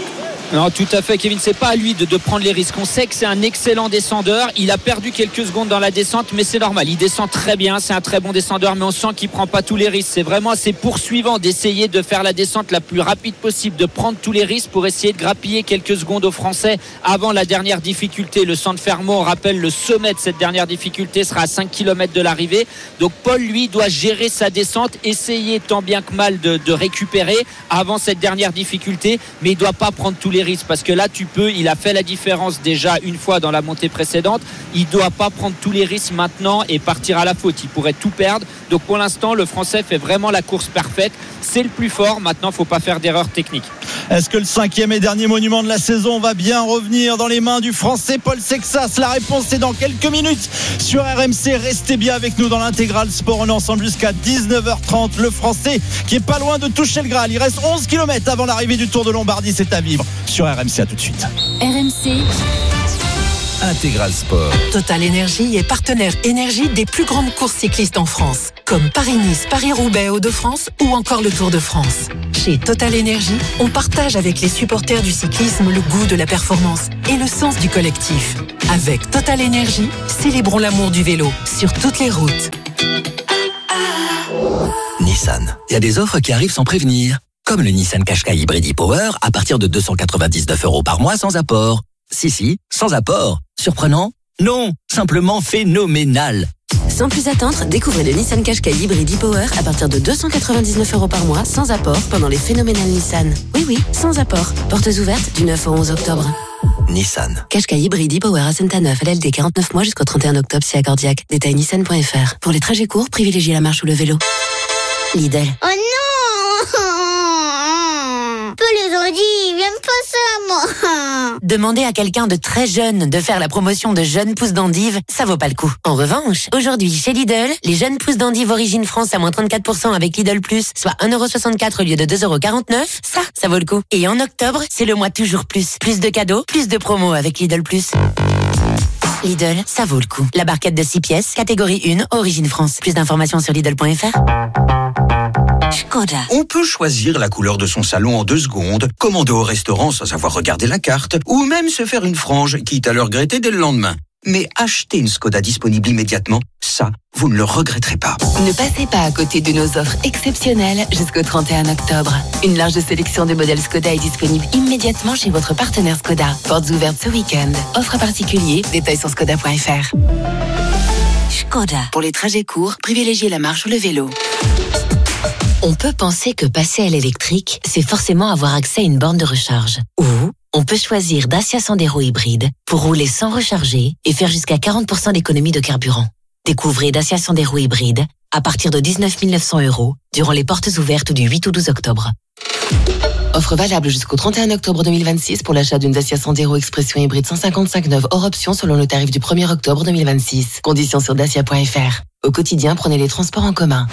Non, tout à fait, Kevin, c'est pas à lui de prendre les risques. On sait que c'est un excellent descendeur. Il a perdu quelques secondes dans la descente, mais c'est normal. Il descend très bien, c'est un très bon descendeur, mais on sent qu'il prend pas tous les risques. C'est vraiment à ses poursuivants d'essayer de faire la descente la plus rapide possible, de prendre tous les risques pour essayer de grappiller quelques secondes aux Français avant la dernière difficulté. Le San Fermo, on rappelle, le sommet de cette dernière difficulté sera à 5 km de l'arrivée. Donc Paul, lui, doit gérer sa descente, essayer tant bien que mal de récupérer avant cette dernière difficulté, mais il doit pas prendre tous les risques, parce que là il a fait la différence déjà une fois dans la montée précédente. Il doit pas prendre tous les risques maintenant et partir à la faute, il pourrait tout perdre. Donc pour l'instant le Français fait vraiment la course parfaite, c'est le plus fort. Maintenant faut pas faire d'erreur technique. Est-ce que le 5e et dernier monument de la saison va bien revenir dans les mains du Français Paul Sexas? La réponse c'est dans quelques minutes sur RMC. Restez bien avec nous dans l'intégral sport. On est ensemble jusqu'à 19h30. Le Français qui est pas loin de toucher le Graal. Il reste 11 km avant l'arrivée du Tour de Lombardie. C'est à vivre sur RMC. À tout de suite. RMC Intégral Sport. Total Énergie est partenaire énergie des plus grandes courses cyclistes en France, comme Paris-Nice, Paris-Roubaix, Hauts-de-France ou encore le Tour de France. Chez Total Énergie, on partage avec les supporters du cyclisme le goût de la performance et le sens du collectif. Avec Total Énergie, célébrons l'amour du vélo sur toutes les routes. Nissan. Il y a des offres qui arrivent sans prévenir. Comme le Nissan Qashqai Hybrid e-Power à partir de 299 € par mois sans apport. Si, sans apport. Surprenant? Non, simplement phénoménal. Sans plus attendre, découvrez le Nissan Qashqai Hybrid e-Power à partir de 299 € par mois sans apport pendant les phénoménales Nissan. Oui, sans apport. Portes ouvertes du 9 au 11 octobre. Nissan. Qashqai Hybrid e-Power à Saint-Neuf, LLD 49 mois jusqu'au 31 octobre si accordiaque. Détail nissan.fr. Pour les trajets courts, privilégiez la marche ou le vélo. Lidl. Oh non! Peu les aurait dit, j'aime pas ça, moi. Demander à quelqu'un de très jeune de faire la promotion de jeunes pousses d'endive, ça vaut pas le coup. En revanche, aujourd'hui, chez Lidl, les jeunes pousses d'endive origine France à moins 34% avec Lidl Plus, soit 1,64 € au lieu de 2,49 €, ça vaut le coup. Et en octobre, c'est le mois toujours plus. Plus de cadeaux, plus de promos avec Lidl Plus. Lidl, ça vaut le coup. La barquette de 6 pièces, catégorie 1, origine France. Plus d'informations sur Lidl.fr. Škoda. On peut choisir la couleur de son salon en 2 secondes, commander au restaurant sans avoir regardé la carte, ou même se faire une frange, quitte à le regretter dès le lendemain. Mais acheter une Škoda disponible immédiatement, ça, vous ne le regretterez pas. Ne passez pas à côté de nos offres exceptionnelles jusqu'au 31 octobre. Une large sélection de modèles Škoda est disponible immédiatement chez votre partenaire Škoda. Portes ouvertes ce week-end. Offre à particulier, détails sur Škoda.fr. Škoda. Pour les trajets courts, privilégiez la marche ou le vélo. On peut penser que passer à l'électrique, c'est forcément avoir accès à une borne de recharge. Ou on peut choisir Dacia Sandero hybride pour rouler sans recharger et faire jusqu'à 40% d'économie de carburant. Découvrez Dacia Sandero hybride à partir de 19 900 € durant les portes ouvertes du 8 au 12 octobre. Offre valable jusqu'au 31 octobre 2026 pour l'achat d'une Dacia Sandero Expression hybride 155 neuve hors option selon le tarif du 1er octobre 2026. Conditions sur dacia.fr. Au quotidien, prenez les transports en commun.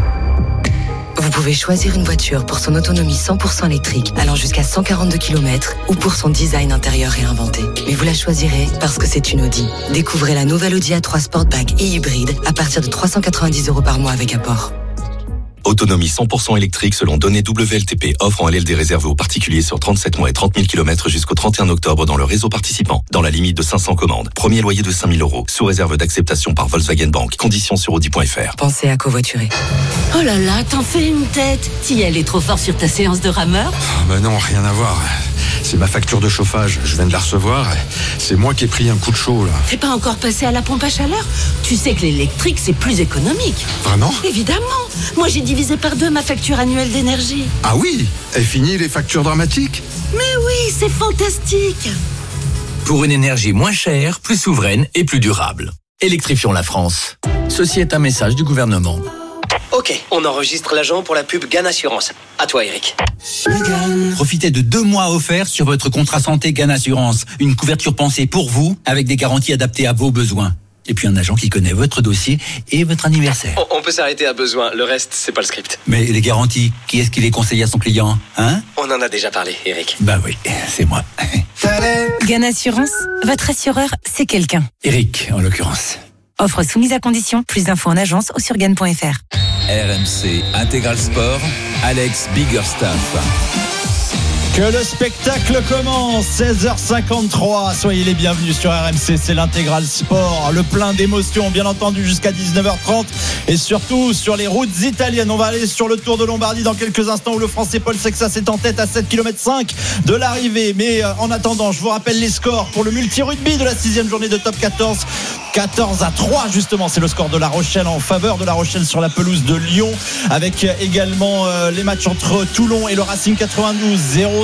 Vous pouvez choisir une voiture pour son autonomie 100% électrique allant jusqu'à 142 km ou pour son design intérieur réinventé. Mais vous la choisirez parce que c'est une Audi. Découvrez la nouvelle Audi A3 Sportback et hybride à partir de 390 € par mois avec apport. Autonomie 100% électrique selon données WLTP. Offre en LLD réservée aux particuliers sur 37 mois et 30 000 km jusqu'au 31 octobre dans le réseau participant. Dans la limite de 500 commandes. Premier loyer de 5 000 €. Sous réserve d'acceptation par Volkswagen Bank. Conditions sur Audi.fr. Pensez à covoiturer. Oh là là, t'en fais une tête. T'y est trop fort sur ta séance de rameur. Bah non, rien à voir. C'est ma facture de chauffage. Je viens de la recevoir. C'est moi qui ai pris un coup de chaud, là. T'es pas encore passé à la pompe à chaleur? Tu sais que l'électrique, c'est plus économique. Vraiment? Évidemment. Moi, j'ai divisé par 2 ma facture annuelle d'énergie. Ah oui? Et fini les factures dramatiques? Mais oui, c'est fantastique. Pour une énergie moins chère, plus souveraine et plus durable. Électrifions la France. Ceci est un message du gouvernement. Ok, on enregistre l'agent pour la pub GAN Assurance. À toi, Eric. Profitez de 2 mois offerts sur votre contrat santé GAN Assurance. Une couverture pensée pour vous, avec des garanties adaptées à vos besoins. Et puis un agent qui connaît votre dossier et votre anniversaire. On peut s'arrêter à besoin, le reste, c'est pas le script. Mais les garanties, qui est-ce qui les conseille à son client, hein? On en a déjà parlé, Eric. Bah oui, c'est moi. GAN Assurance, votre assureur, c'est quelqu'un. Eric, en l'occurrence. Offre soumise à condition. Plus d'infos en agence ou sur GAN.fr. RMC Intégral Sport, Alex Biggerstaff. Que le spectacle commence, 16h53. Soyez les bienvenus sur RMC, c'est l'intégral sport. Le plein d'émotions, bien entendu, jusqu'à 19h30. Et surtout sur les routes italiennes. On va aller sur le Tour de Lombardie dans quelques instants où le Français Paul Sexas est en tête à 7,5 km de l'arrivée. Mais en attendant, je vous rappelle les scores pour le multi-rugby de la 6e journée de Top 14. 14-3 justement, c'est le score de La Rochelle en faveur de La Rochelle sur la pelouse de Lyon, avec également les matchs entre Toulon et le Racing 92,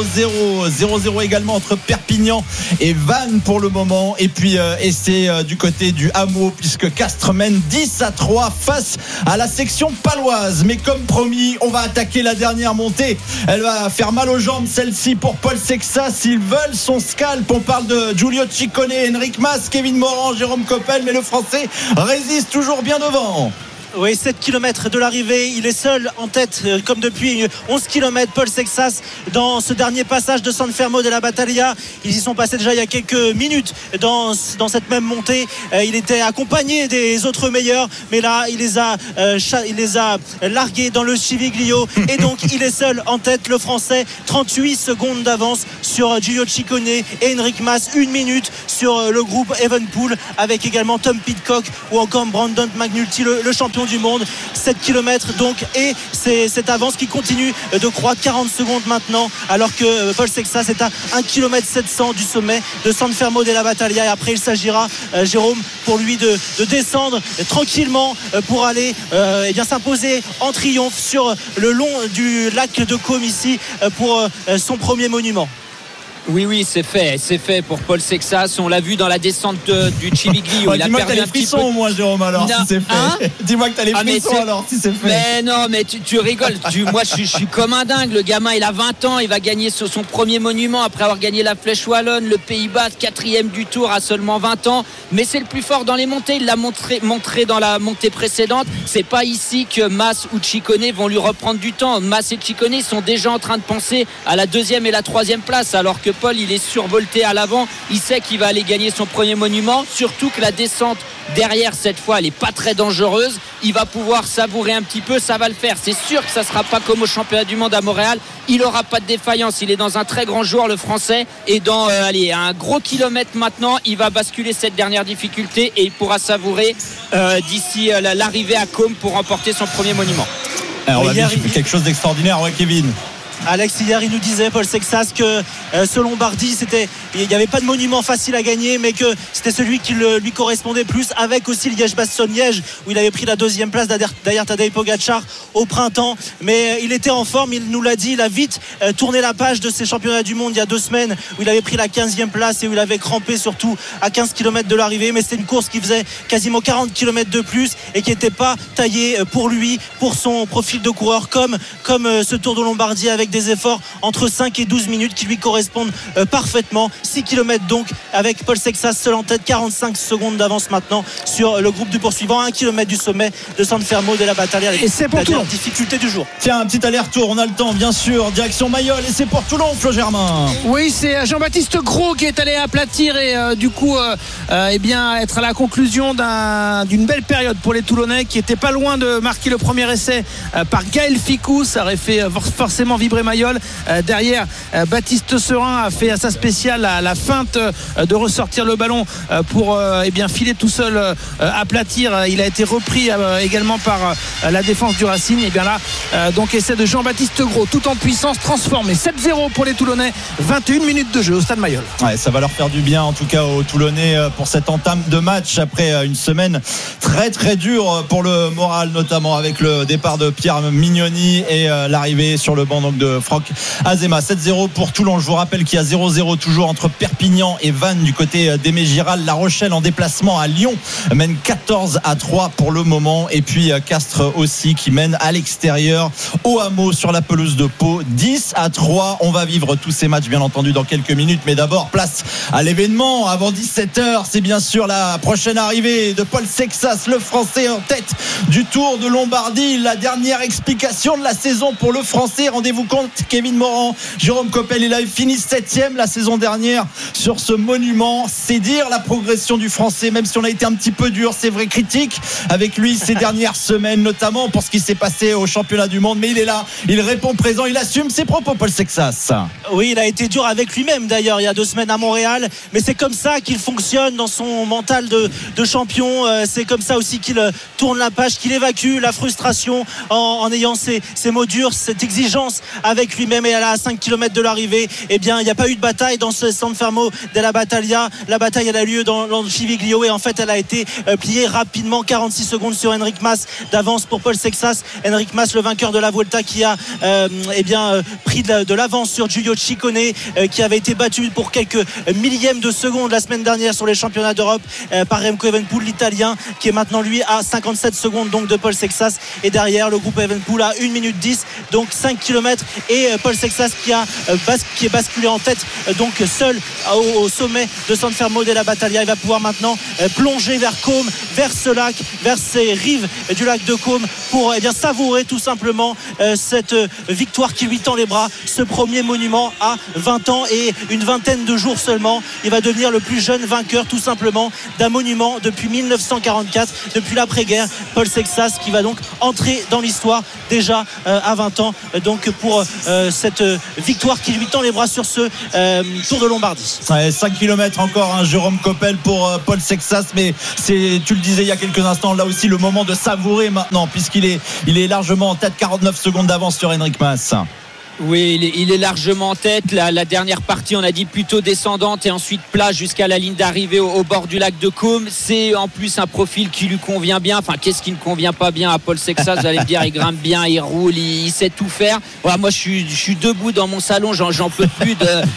0-0 également entre Perpignan et Vannes pour le moment, et puis c'est du côté du Hameau puisque Castres mène 10-3 face à la section paloise. Mais comme promis, on va attaquer la dernière montée, elle va faire mal aux jambes celle-ci pour Paul Sexas. Ils veulent son scalp, on parle de Giulio Ciccone, Enric Mas, Kevin Morand, Jérôme Coppel, mais le Français résiste toujours bien devant. Oui, 7 km de l'arrivée, il est seul en tête comme depuis 11 km. Paul Sexas dans ce dernier passage de San Fermo della Battaglia. Ils y sont passés déjà il y a quelques minutes dans cette même montée. Il était accompagné des autres meilleurs, mais là il les a largués dans le Civiglio et donc il est seul en tête, le Français. 38 secondes d'avance sur Giulio Ciccone et Enric Mas, 1 minute sur le groupe Evenepoel, avec également Tom Pidcock ou encore Brandon McNulty, le champion du monde. 7 km donc, et c'est cette avance qui continue de croître. 40 secondes maintenant, alors que Paul Sexas est à 1 km 700 du sommet de San Fermo della Battaglia, et après il s'agira, Jérôme, pour lui de descendre tranquillement pour aller s'imposer en triomphe sur le long du lac de Côme ici pour son premier monument. Oui, c'est fait pour Paul Sexas. On l'a vu dans la descente du Civiglio. Il a perdu un petit peu. Dis-moi que t'as les frissons, moi, Jérôme, alors, si c'est fait. Dis-moi que t'as les frissons, alors, si c'est fait. Mais non, mais tu rigoles. Moi, je suis comme un dingue. Le gamin, il a 20 ans. Il va gagner son premier monument après avoir gagné la Flèche Wallonne, le Pays-Bas, 4e du Tour à seulement 20 ans. Mais c'est le plus fort dans les montées. Il l'a montré dans la montée précédente. C'est pas ici que Mas ou Ciccone vont lui reprendre du temps. Mas et Ciccone sont déjà en train de penser à la 2e et la 3e place, alors que Paul, il est survolté à l'avant, il sait qu'il va aller gagner son premier monument, surtout que la descente derrière cette fois elle est pas très dangereuse, il va pouvoir savourer un petit peu, ça va le faire, c'est sûr que ça sera pas comme au championnat du monde à Montréal, il aura pas de défaillance, il est dans un très grand jour le Français, et dans un gros kilomètre maintenant, il va basculer cette dernière difficulté et il pourra savourer d'ici l'arrivée à Côme pour remporter son premier monument. Alors, on a vu quelque chose d'extraordinaire, ouais, Kevin. Alex, hier il nous disait, Paul Sexas, que ce Lombardie, il n'y avait pas de monument facile à gagner, mais que c'était celui qui lui correspondait plus, avec aussi Liège-Bastogne-Liège où il avait pris la 2e place derrière Tadej Pogačar au printemps. Mais il était en forme, il nous l'a dit, il a vite tourné la page de ces championnats du monde il y a 2 semaines où il avait pris la 15e place et où il avait crampé surtout à 15 km de l'arrivée. Mais c'était une course qui faisait quasiment 40 km de plus et qui n'était pas taillée pour lui, pour son profil de coureur, comme ce Tour de Lombardie, avec des efforts entre 5 et 12 minutes qui lui correspondent parfaitement. 6 km donc, avec Paul Sexas seul en tête, 45 secondes d'avance maintenant sur le groupe du poursuivant, 1 km du sommet de San Fermo della Battaglia. Et c'est pour Toulon. Difficulté du jour. Tiens, un petit aller-retour, on a le temps bien sûr, direction Mayol, et c'est pour Toulon, Flo Germain. Oui, c'est Jean-Baptiste Gros qui est allé aplatir et du coup être à la conclusion d'une belle période pour les Toulonnais, qui étaient pas loin de marquer le premier essai par Gaël Ficou. Ça aurait fait forcément vibrer Mayol. Derrière, Baptiste Serin a fait à sa spéciale la feinte de ressortir le ballon pour filer tout seul, aplatir. Il a été repris également par la défense du Racing. Et bien là, donc essai de Jean-Baptiste Gros, tout en puissance, transformé. 7-0 pour les Toulonnais, 21 minutes de jeu au Stade Mayol. Ouais, ça va leur faire du bien en tout cas aux Toulonnais pour cette entame de match après une semaine très très dure pour le moral, notamment avec le départ de Pierre Mignoni et l'arrivée sur le banc donc de Franck Azema. 7-0 pour Toulon. Je vous rappelle qu'il y a 0-0 toujours entre Perpignan et Vannes du côté d'Aimé Giral. La Rochelle en déplacement à Lyon mène 14-3 pour le moment, et puis Castres aussi qui mène à l'extérieur au Hameau sur la pelouse de Pau 10-3. On va vivre tous ces matchs bien entendu dans quelques minutes, mais d'abord place à l'événement avant 17h. C'est bien sûr la prochaine arrivée de Paul Sexas, le Français en tête du Tour de Lombardie. La dernière explication de la saison pour le Français. Rendez-vous compte contre Kevin Morand. Jérôme Coppel, il a fini 7e la saison dernière sur ce monument. C'est dire la progression du Français, même si on a été un petit peu dur, c'est vrai, critique avec lui ces dernières semaines, notamment pour ce qui s'est passé au championnat du monde. Mais il est là, il répond présent, il assume ses propos, Paul Sexas. Oui, il a été dur avec lui-même d'ailleurs il y a 2 semaines à Montréal, mais c'est comme ça qu'il fonctionne dans son mental de champion. C'est comme ça aussi qu'il tourne la page, qu'il évacue la frustration en ayant ces mots durs, cette exigence avec lui-même. Et à 5 km de l'arrivée, eh bien, il n'y a pas eu de bataille dans ce San Fermo della Battaglia. La bataille, elle a lieu dans le Civiglio et en fait, elle a été pliée rapidement. 46 secondes sur Enric Mas d'avance pour Paul Sexas. Enric Mas, le vainqueur de la Vuelta, qui a pris de l'avance sur Giulio Ciccone, qui avait été battu pour quelques millièmes de seconde la semaine dernière sur les championnats d'Europe par Remco Evenepoel, l'Italien, qui est maintenant lui à 57 secondes donc de Paul Sexas. Et derrière, le groupe Evenepoel à 1 minute 10, donc 5 km, et Paul Sexas qui est basculé en tête, donc seul au sommet de San Fermo della Battaglia. Il va pouvoir maintenant plonger vers Côme, vers ce lac, vers ces rives du lac de Côme pour savourer tout simplement cette victoire qui lui tend les bras, ce premier monument à 20 ans et une vingtaine de jours seulement. Il va devenir le plus jeune vainqueur tout simplement d'un monument depuis 1944, depuis l'après-guerre. Paul Sexas qui va donc entrer dans l'histoire déjà à 20 ans, donc pour cette victoire qui lui tend les bras sur ce Tour de Lombardie. 5 km encore, Jérôme Coppel pour Paul Sexas, mais tu le disais il y a quelques instants, là aussi le moment de savourer maintenant, puisqu'il est largement en tête, 49 secondes d'avance sur Enric Mas. Oui, il est largement en tête. La dernière partie, on a dit plutôt descendante et ensuite plat jusqu'à la ligne d'arrivée au bord du lac de Côme. C'est en plus un profil qui lui convient bien. Enfin, qu'est-ce qui ne convient pas bien à Paul Sexas? Vous allez me dire, il grimpe bien, il roule, il sait tout faire. Voilà, moi, je suis debout dans mon salon, j'en peux plus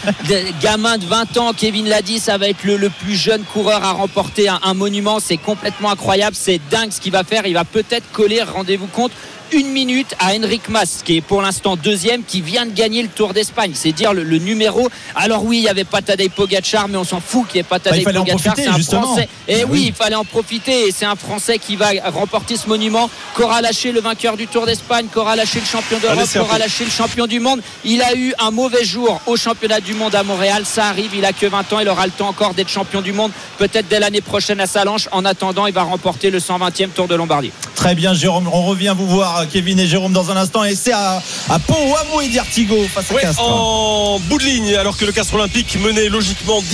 de gamin de 20 ans. Kevin l'a dit, ça va être le plus jeune coureur à remporter un monument. C'est complètement incroyable. C'est dingue ce qu'il va faire. Il va peut-être coller, rendez-vous compte, 1 minute à Enric Mas, qui est pour l'instant 2e, qui vient de gagner le Tour d'Espagne. C'est dire le numéro. Alors oui, il n'y avait pas Tadej Pogacar, mais on s'en fout qu'il n'y ait pas Tadej Pogacar. C'est un Français. Et oui, il fallait en profiter. Et c'est un Français qui va remporter ce monument, qu'aura lâché le vainqueur du Tour d'Espagne, qu'aura lâché le champion d'Europe, qu'aura lâché le champion du monde. Il a eu un mauvais jour au championnat du monde à Montréal. Ça arrive, il a que 20 ans. Il aura le temps encore d'être champion du monde, peut-être dès l'année prochaine à Salanches. En attendant, il va remporter le 120e Tour de Lombardie. Très bien, Jérôme. On revient vous voir, Kevin et Jérôme, dans un instant. Et c'est à Pau, Hameau et d'Artigo face à Castres. En bout de ligne, alors que le Castres Olympique menait logiquement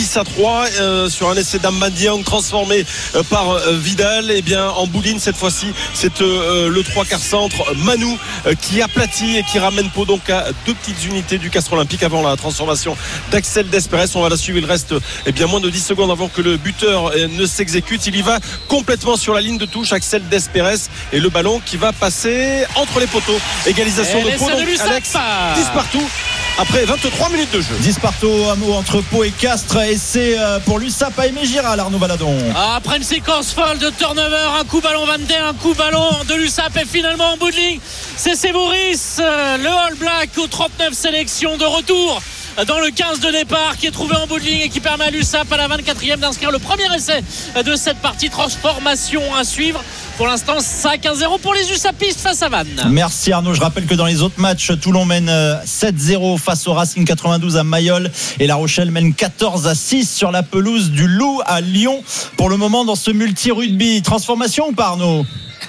10-3 sur un essai d'Amadiang transformé par Vidal. Et bien en bout de ligne, cette fois-ci, c'est le 3/4 centre Manu qui aplatit et qui ramène Pau donc à 2 petites unités du Castres Olympique avant la transformation d'Axel Despérès. On va la suivre. Il reste moins de 10 secondes avant que le buteur ne s'exécute. Il y va complètement sur la ligne de touche, Axel Despérès, et le ballon qui va passer entre les poteaux. Égalisation de Pau, donc Alex, 10 partout après 23 minutes de jeu. 10 partout entre Pau et Castres, et c'est pour l'USAP à Aimé Giral, Arnaud Valadon. Après une séquence folle de turnover, un coup ballon Van Der, un coup ballon de l'USAP, et finalement en bout de ligne, c'est Sebouris, le All Black aux 39 sélections, de retour dans le 15 de départ, qui est trouvé en bout de ligne et qui permet à l'USAP à la 24e d'inscrire le premier essai de cette partie. Transformation à suivre. Pour l'instant, 5-1-0 pour les USAPistes face à Vannes. Merci Arnaud. Je rappelle que dans les autres matchs, Toulon mène 7-0 face au Racing 92 à Mayol, et La Rochelle mène 14-6 sur la pelouse du Loup à Lyon. Pour le moment, dans ce multi-rugby, transformation ou pas, Arnaud?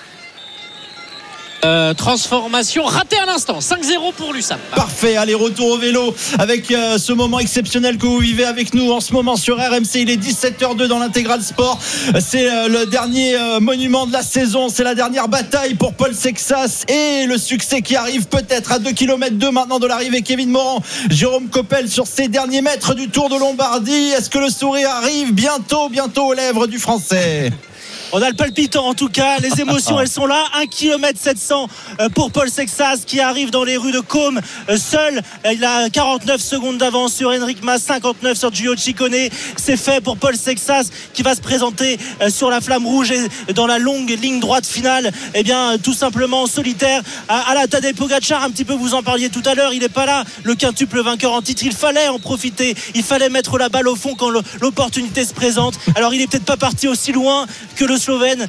Transformation ratée à l'instant, 5-0 pour l'USAP. Parfait, allez, retour au vélo avec ce moment exceptionnel que vous vivez avec nous en ce moment sur RMC. Il est 17h02 dans l'Intégral Sport. C'est le dernier monument de la saison, c'est la dernière bataille pour Paul Sexas, et le succès qui arrive peut-être à 2 km 2 maintenant de l'arrivée. Kevin Morand, Jérôme Coppel sur ces derniers mètres du Tour de Lombardie. Est-ce que le sourire arrive bientôt aux lèvres du Français? On a le palpitant en tout cas, les émotions elles sont là. 1 km 700 pour Paul Sexas qui arrive dans les rues de Côme seul. Il a 49 secondes d'avance sur Enric Mas, 59 sur Giulio Ciccone. C'est fait pour Paul Sexas qui va se présenter sur la flamme rouge et dans la longue ligne droite finale, tout simplement solitaire à la Tadej Pogacar. Un petit peu, vous en parliez tout à l'heure, il n'est pas là, le quintuple vainqueur en titre. Il fallait en profiter, il fallait mettre la balle au fond quand l'opportunité se présente. Alors il n'est peut-être pas parti aussi loin que le Slovène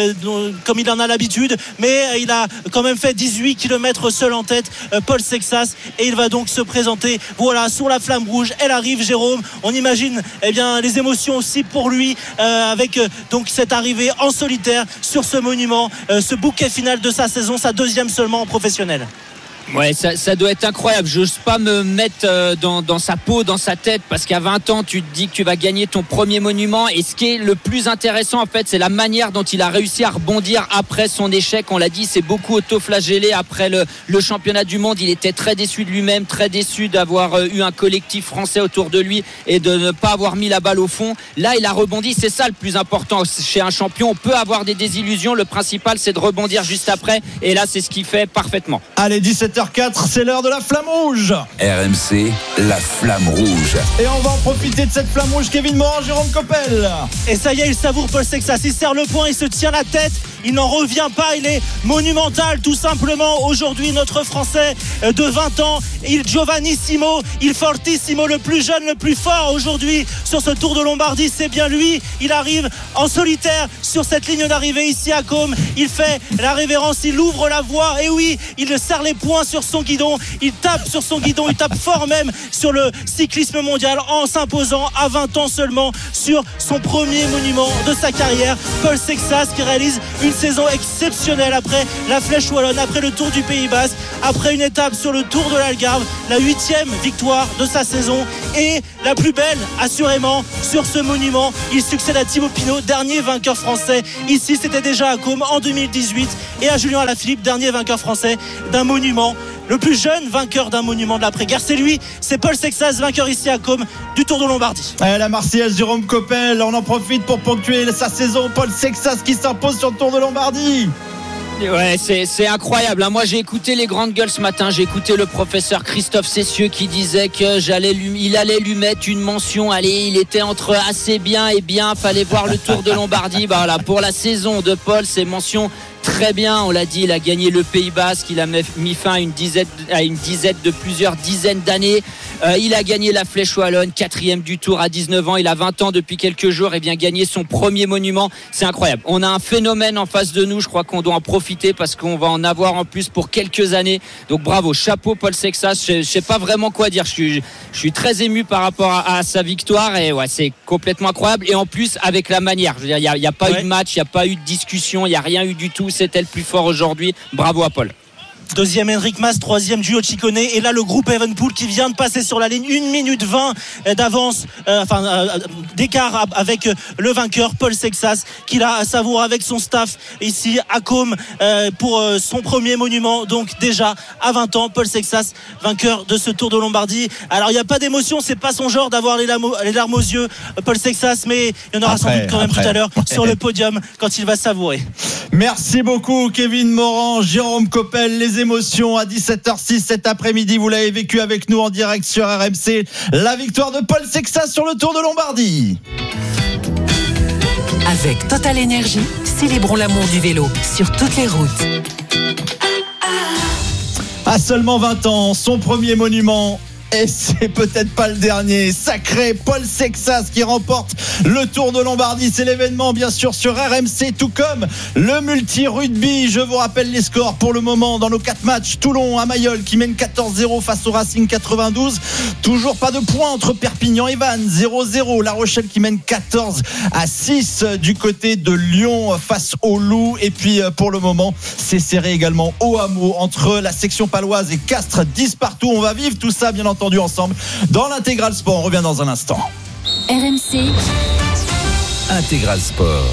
comme il en a l'habitude, mais il a quand même fait 18 km seul en tête, Paul Sexas, et il va donc se présenter voilà sur la flamme rouge. Elle arrive, Jérôme, on imagine les émotions aussi pour lui avec donc cette arrivée en solitaire sur ce monument, ce bouquet final de sa saison, sa deuxième seulement en professionnel. Ouais, ça doit être incroyable. J'ose pas me mettre dans sa peau, dans sa tête, parce qu'à 20 ans, tu te dis que tu vas gagner ton premier monument. Et ce qui est le plus intéressant, en fait, c'est la manière dont il a réussi à rebondir après son échec. On l'a dit, c'est beaucoup auto-flagellé après le championnat du monde. Il était très déçu de lui-même, très déçu d'avoir eu un collectif français autour de lui et de ne pas avoir mis la balle au fond. Là, il a rebondi. C'est ça le plus important chez un champion. On peut avoir des désillusions. Le principal, c'est de rebondir juste après. Et là, c'est ce qu'il fait parfaitement. Allez, 17h04, c'est l'heure de la flamme rouge. RMC, la flamme rouge. Et on va en profiter de cette flamme rouge. Kevin Morin, Jérôme Coppel. Et ça y est, il savoure Paul Sexas. Il serre le poing, il se tient la tête. Il n'en revient pas, il est monumental tout simplement aujourd'hui, notre Français de 20 ans, il Giovanissimo, il Fortissimo, le plus jeune, le plus fort aujourd'hui sur ce Tour de Lombardie, c'est bien lui. Il arrive en solitaire sur cette ligne d'arrivée ici à Côme, il fait la révérence, il ouvre la voie, et oui, il serre les poings sur son guidon, il tape sur son guidon, il tape fort même sur le cyclisme mondial en s'imposant à 20 ans seulement sur son premier monument de sa carrière. Paul Sexas qui réalise une saison exceptionnelle après la Flèche Wallonne, après le Tour du Pays Basque, après une étape sur le Tour de l'Algarve, la 8e victoire de sa saison et la plus belle assurément sur ce monument. Il succède à Thibaut Pinot, dernier vainqueur français ici, c'était déjà à Côme en 2018, et à Julien Alaphilippe, dernier vainqueur français d'un monument. Le plus jeune vainqueur d'un monument de l'après-guerre, c'est lui, c'est Paul Sexas, vainqueur ici à Côme du Tour de Lombardie. La Marseillaise, Jérôme Coppel, on en profite pour ponctuer sa saison. Paul Sexas qui s'impose sur le Tour de Lombardie. Ouais, c'est incroyable. Moi, j'ai écouté les grandes gueules ce matin. J'ai écouté le professeur Christophe Cessieux qui disait que il allait lui mettre une mention. Allez, il était entre assez bien et bien. Fallait voir le Tour de Lombardie. Voilà, pour la saison de Paul, c'est mention très bien. On l'a dit, il a gagné le Pays Basque. Il a mis fin à une dizaine de plusieurs dizaines d'années. Il a gagné la Flèche Wallonne, 4e du Tour à 19 ans. Il a 20 ans depuis quelques jours et vient gagner son premier monument. C'est incroyable. On a un phénomène en face de nous. Je crois qu'on doit en profiter parce qu'on va en avoir en plus pour quelques années. Donc bravo, chapeau Paul Sexas. Je sais pas vraiment quoi dire. Je suis très ému par rapport à sa victoire et ouais, c'est complètement incroyable. Et en plus avec la manière. Je veux dire, il y a pas eu de match, il y a pas eu de discussion, il y a rien eu du tout. C'était le plus fort aujourd'hui. Bravo à Paul. Deuxième Enric Mas, troisième Giulio Ciccone, et là le groupe Evenepoel qui vient de passer sur la ligne, 1 minute 20 d'avance, d'écart avec le vainqueur Paul Sexas, qui l'a savouré avec son staff ici à Côme pour son premier monument. Donc déjà à 20 ans, Paul Sexas, vainqueur de ce Tour de Lombardie. Alors il n'y a pas d'émotion, c'est pas son genre d'avoir les larmes aux yeux, Paul Sexas, mais il y en aura sans doute quand même tout à l'heure sur le podium quand il va savourer. Merci beaucoup Kevin Moran, Jérôme Coppel. Les émotions à 17h06 cet après-midi, vous l'avez vécu avec nous en direct sur RMC, la victoire de Paul Sexas sur le Tour de Lombardie. Avec Total Énergie, célébrons l'amour du vélo sur toutes les routes. À seulement 20 ans, son premier monument. Et c'est peut-être pas le dernier. Sacré Paul Sexas qui remporte le Tour de Lombardie. C'est l'événement bien sûr sur RMC, tout comme le multi-rugby. Je vous rappelle les scores pour le moment dans nos 4 matchs. Toulon à Mayol qui mène 14-0 face au Racing 92. Toujours pas de points entre Perpignan et Vannes, 0-0. La Rochelle qui mène 14-6 du côté de Lyon face au Loup. Et puis pour le moment, c'est serré également au Hameau entre la section paloise et Castres, 10 partout. On va vivre tout ça bien entendu ensemble dans l'Intégral Sport. On revient dans un instant. RMC Intégral Sport.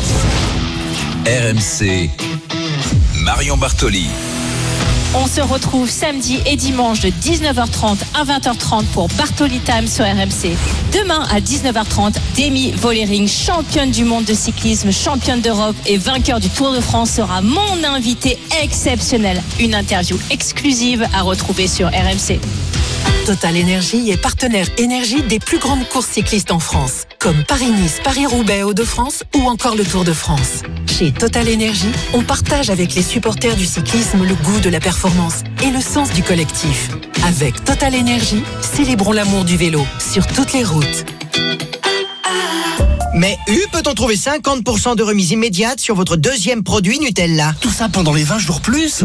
RMC Marion Bartoli. On se retrouve samedi et dimanche de 19h30 à 20h30 pour Bartoli Time sur RMC. Demain à 19h30, Demi Vollering, championne du monde de cyclisme, championne d'Europe et vainqueur du Tour de France, sera mon invité exceptionnel. Une interview exclusive à retrouver sur RMC. Total Énergie est partenaire énergie des plus grandes courses cyclistes en France, comme Paris-Nice, Paris-Roubaix, Hauts-de-France ou encore le Tour de France. Chez Total Énergie, on partage avec les supporters du cyclisme le goût de la performance et le sens du collectif. Avec Total Énergie, célébrons l'amour du vélo sur toutes les routes. Mais U peut-on trouver 50% de remise immédiate sur votre deuxième produit Nutella? Tout ça pendant les 20 jours plus?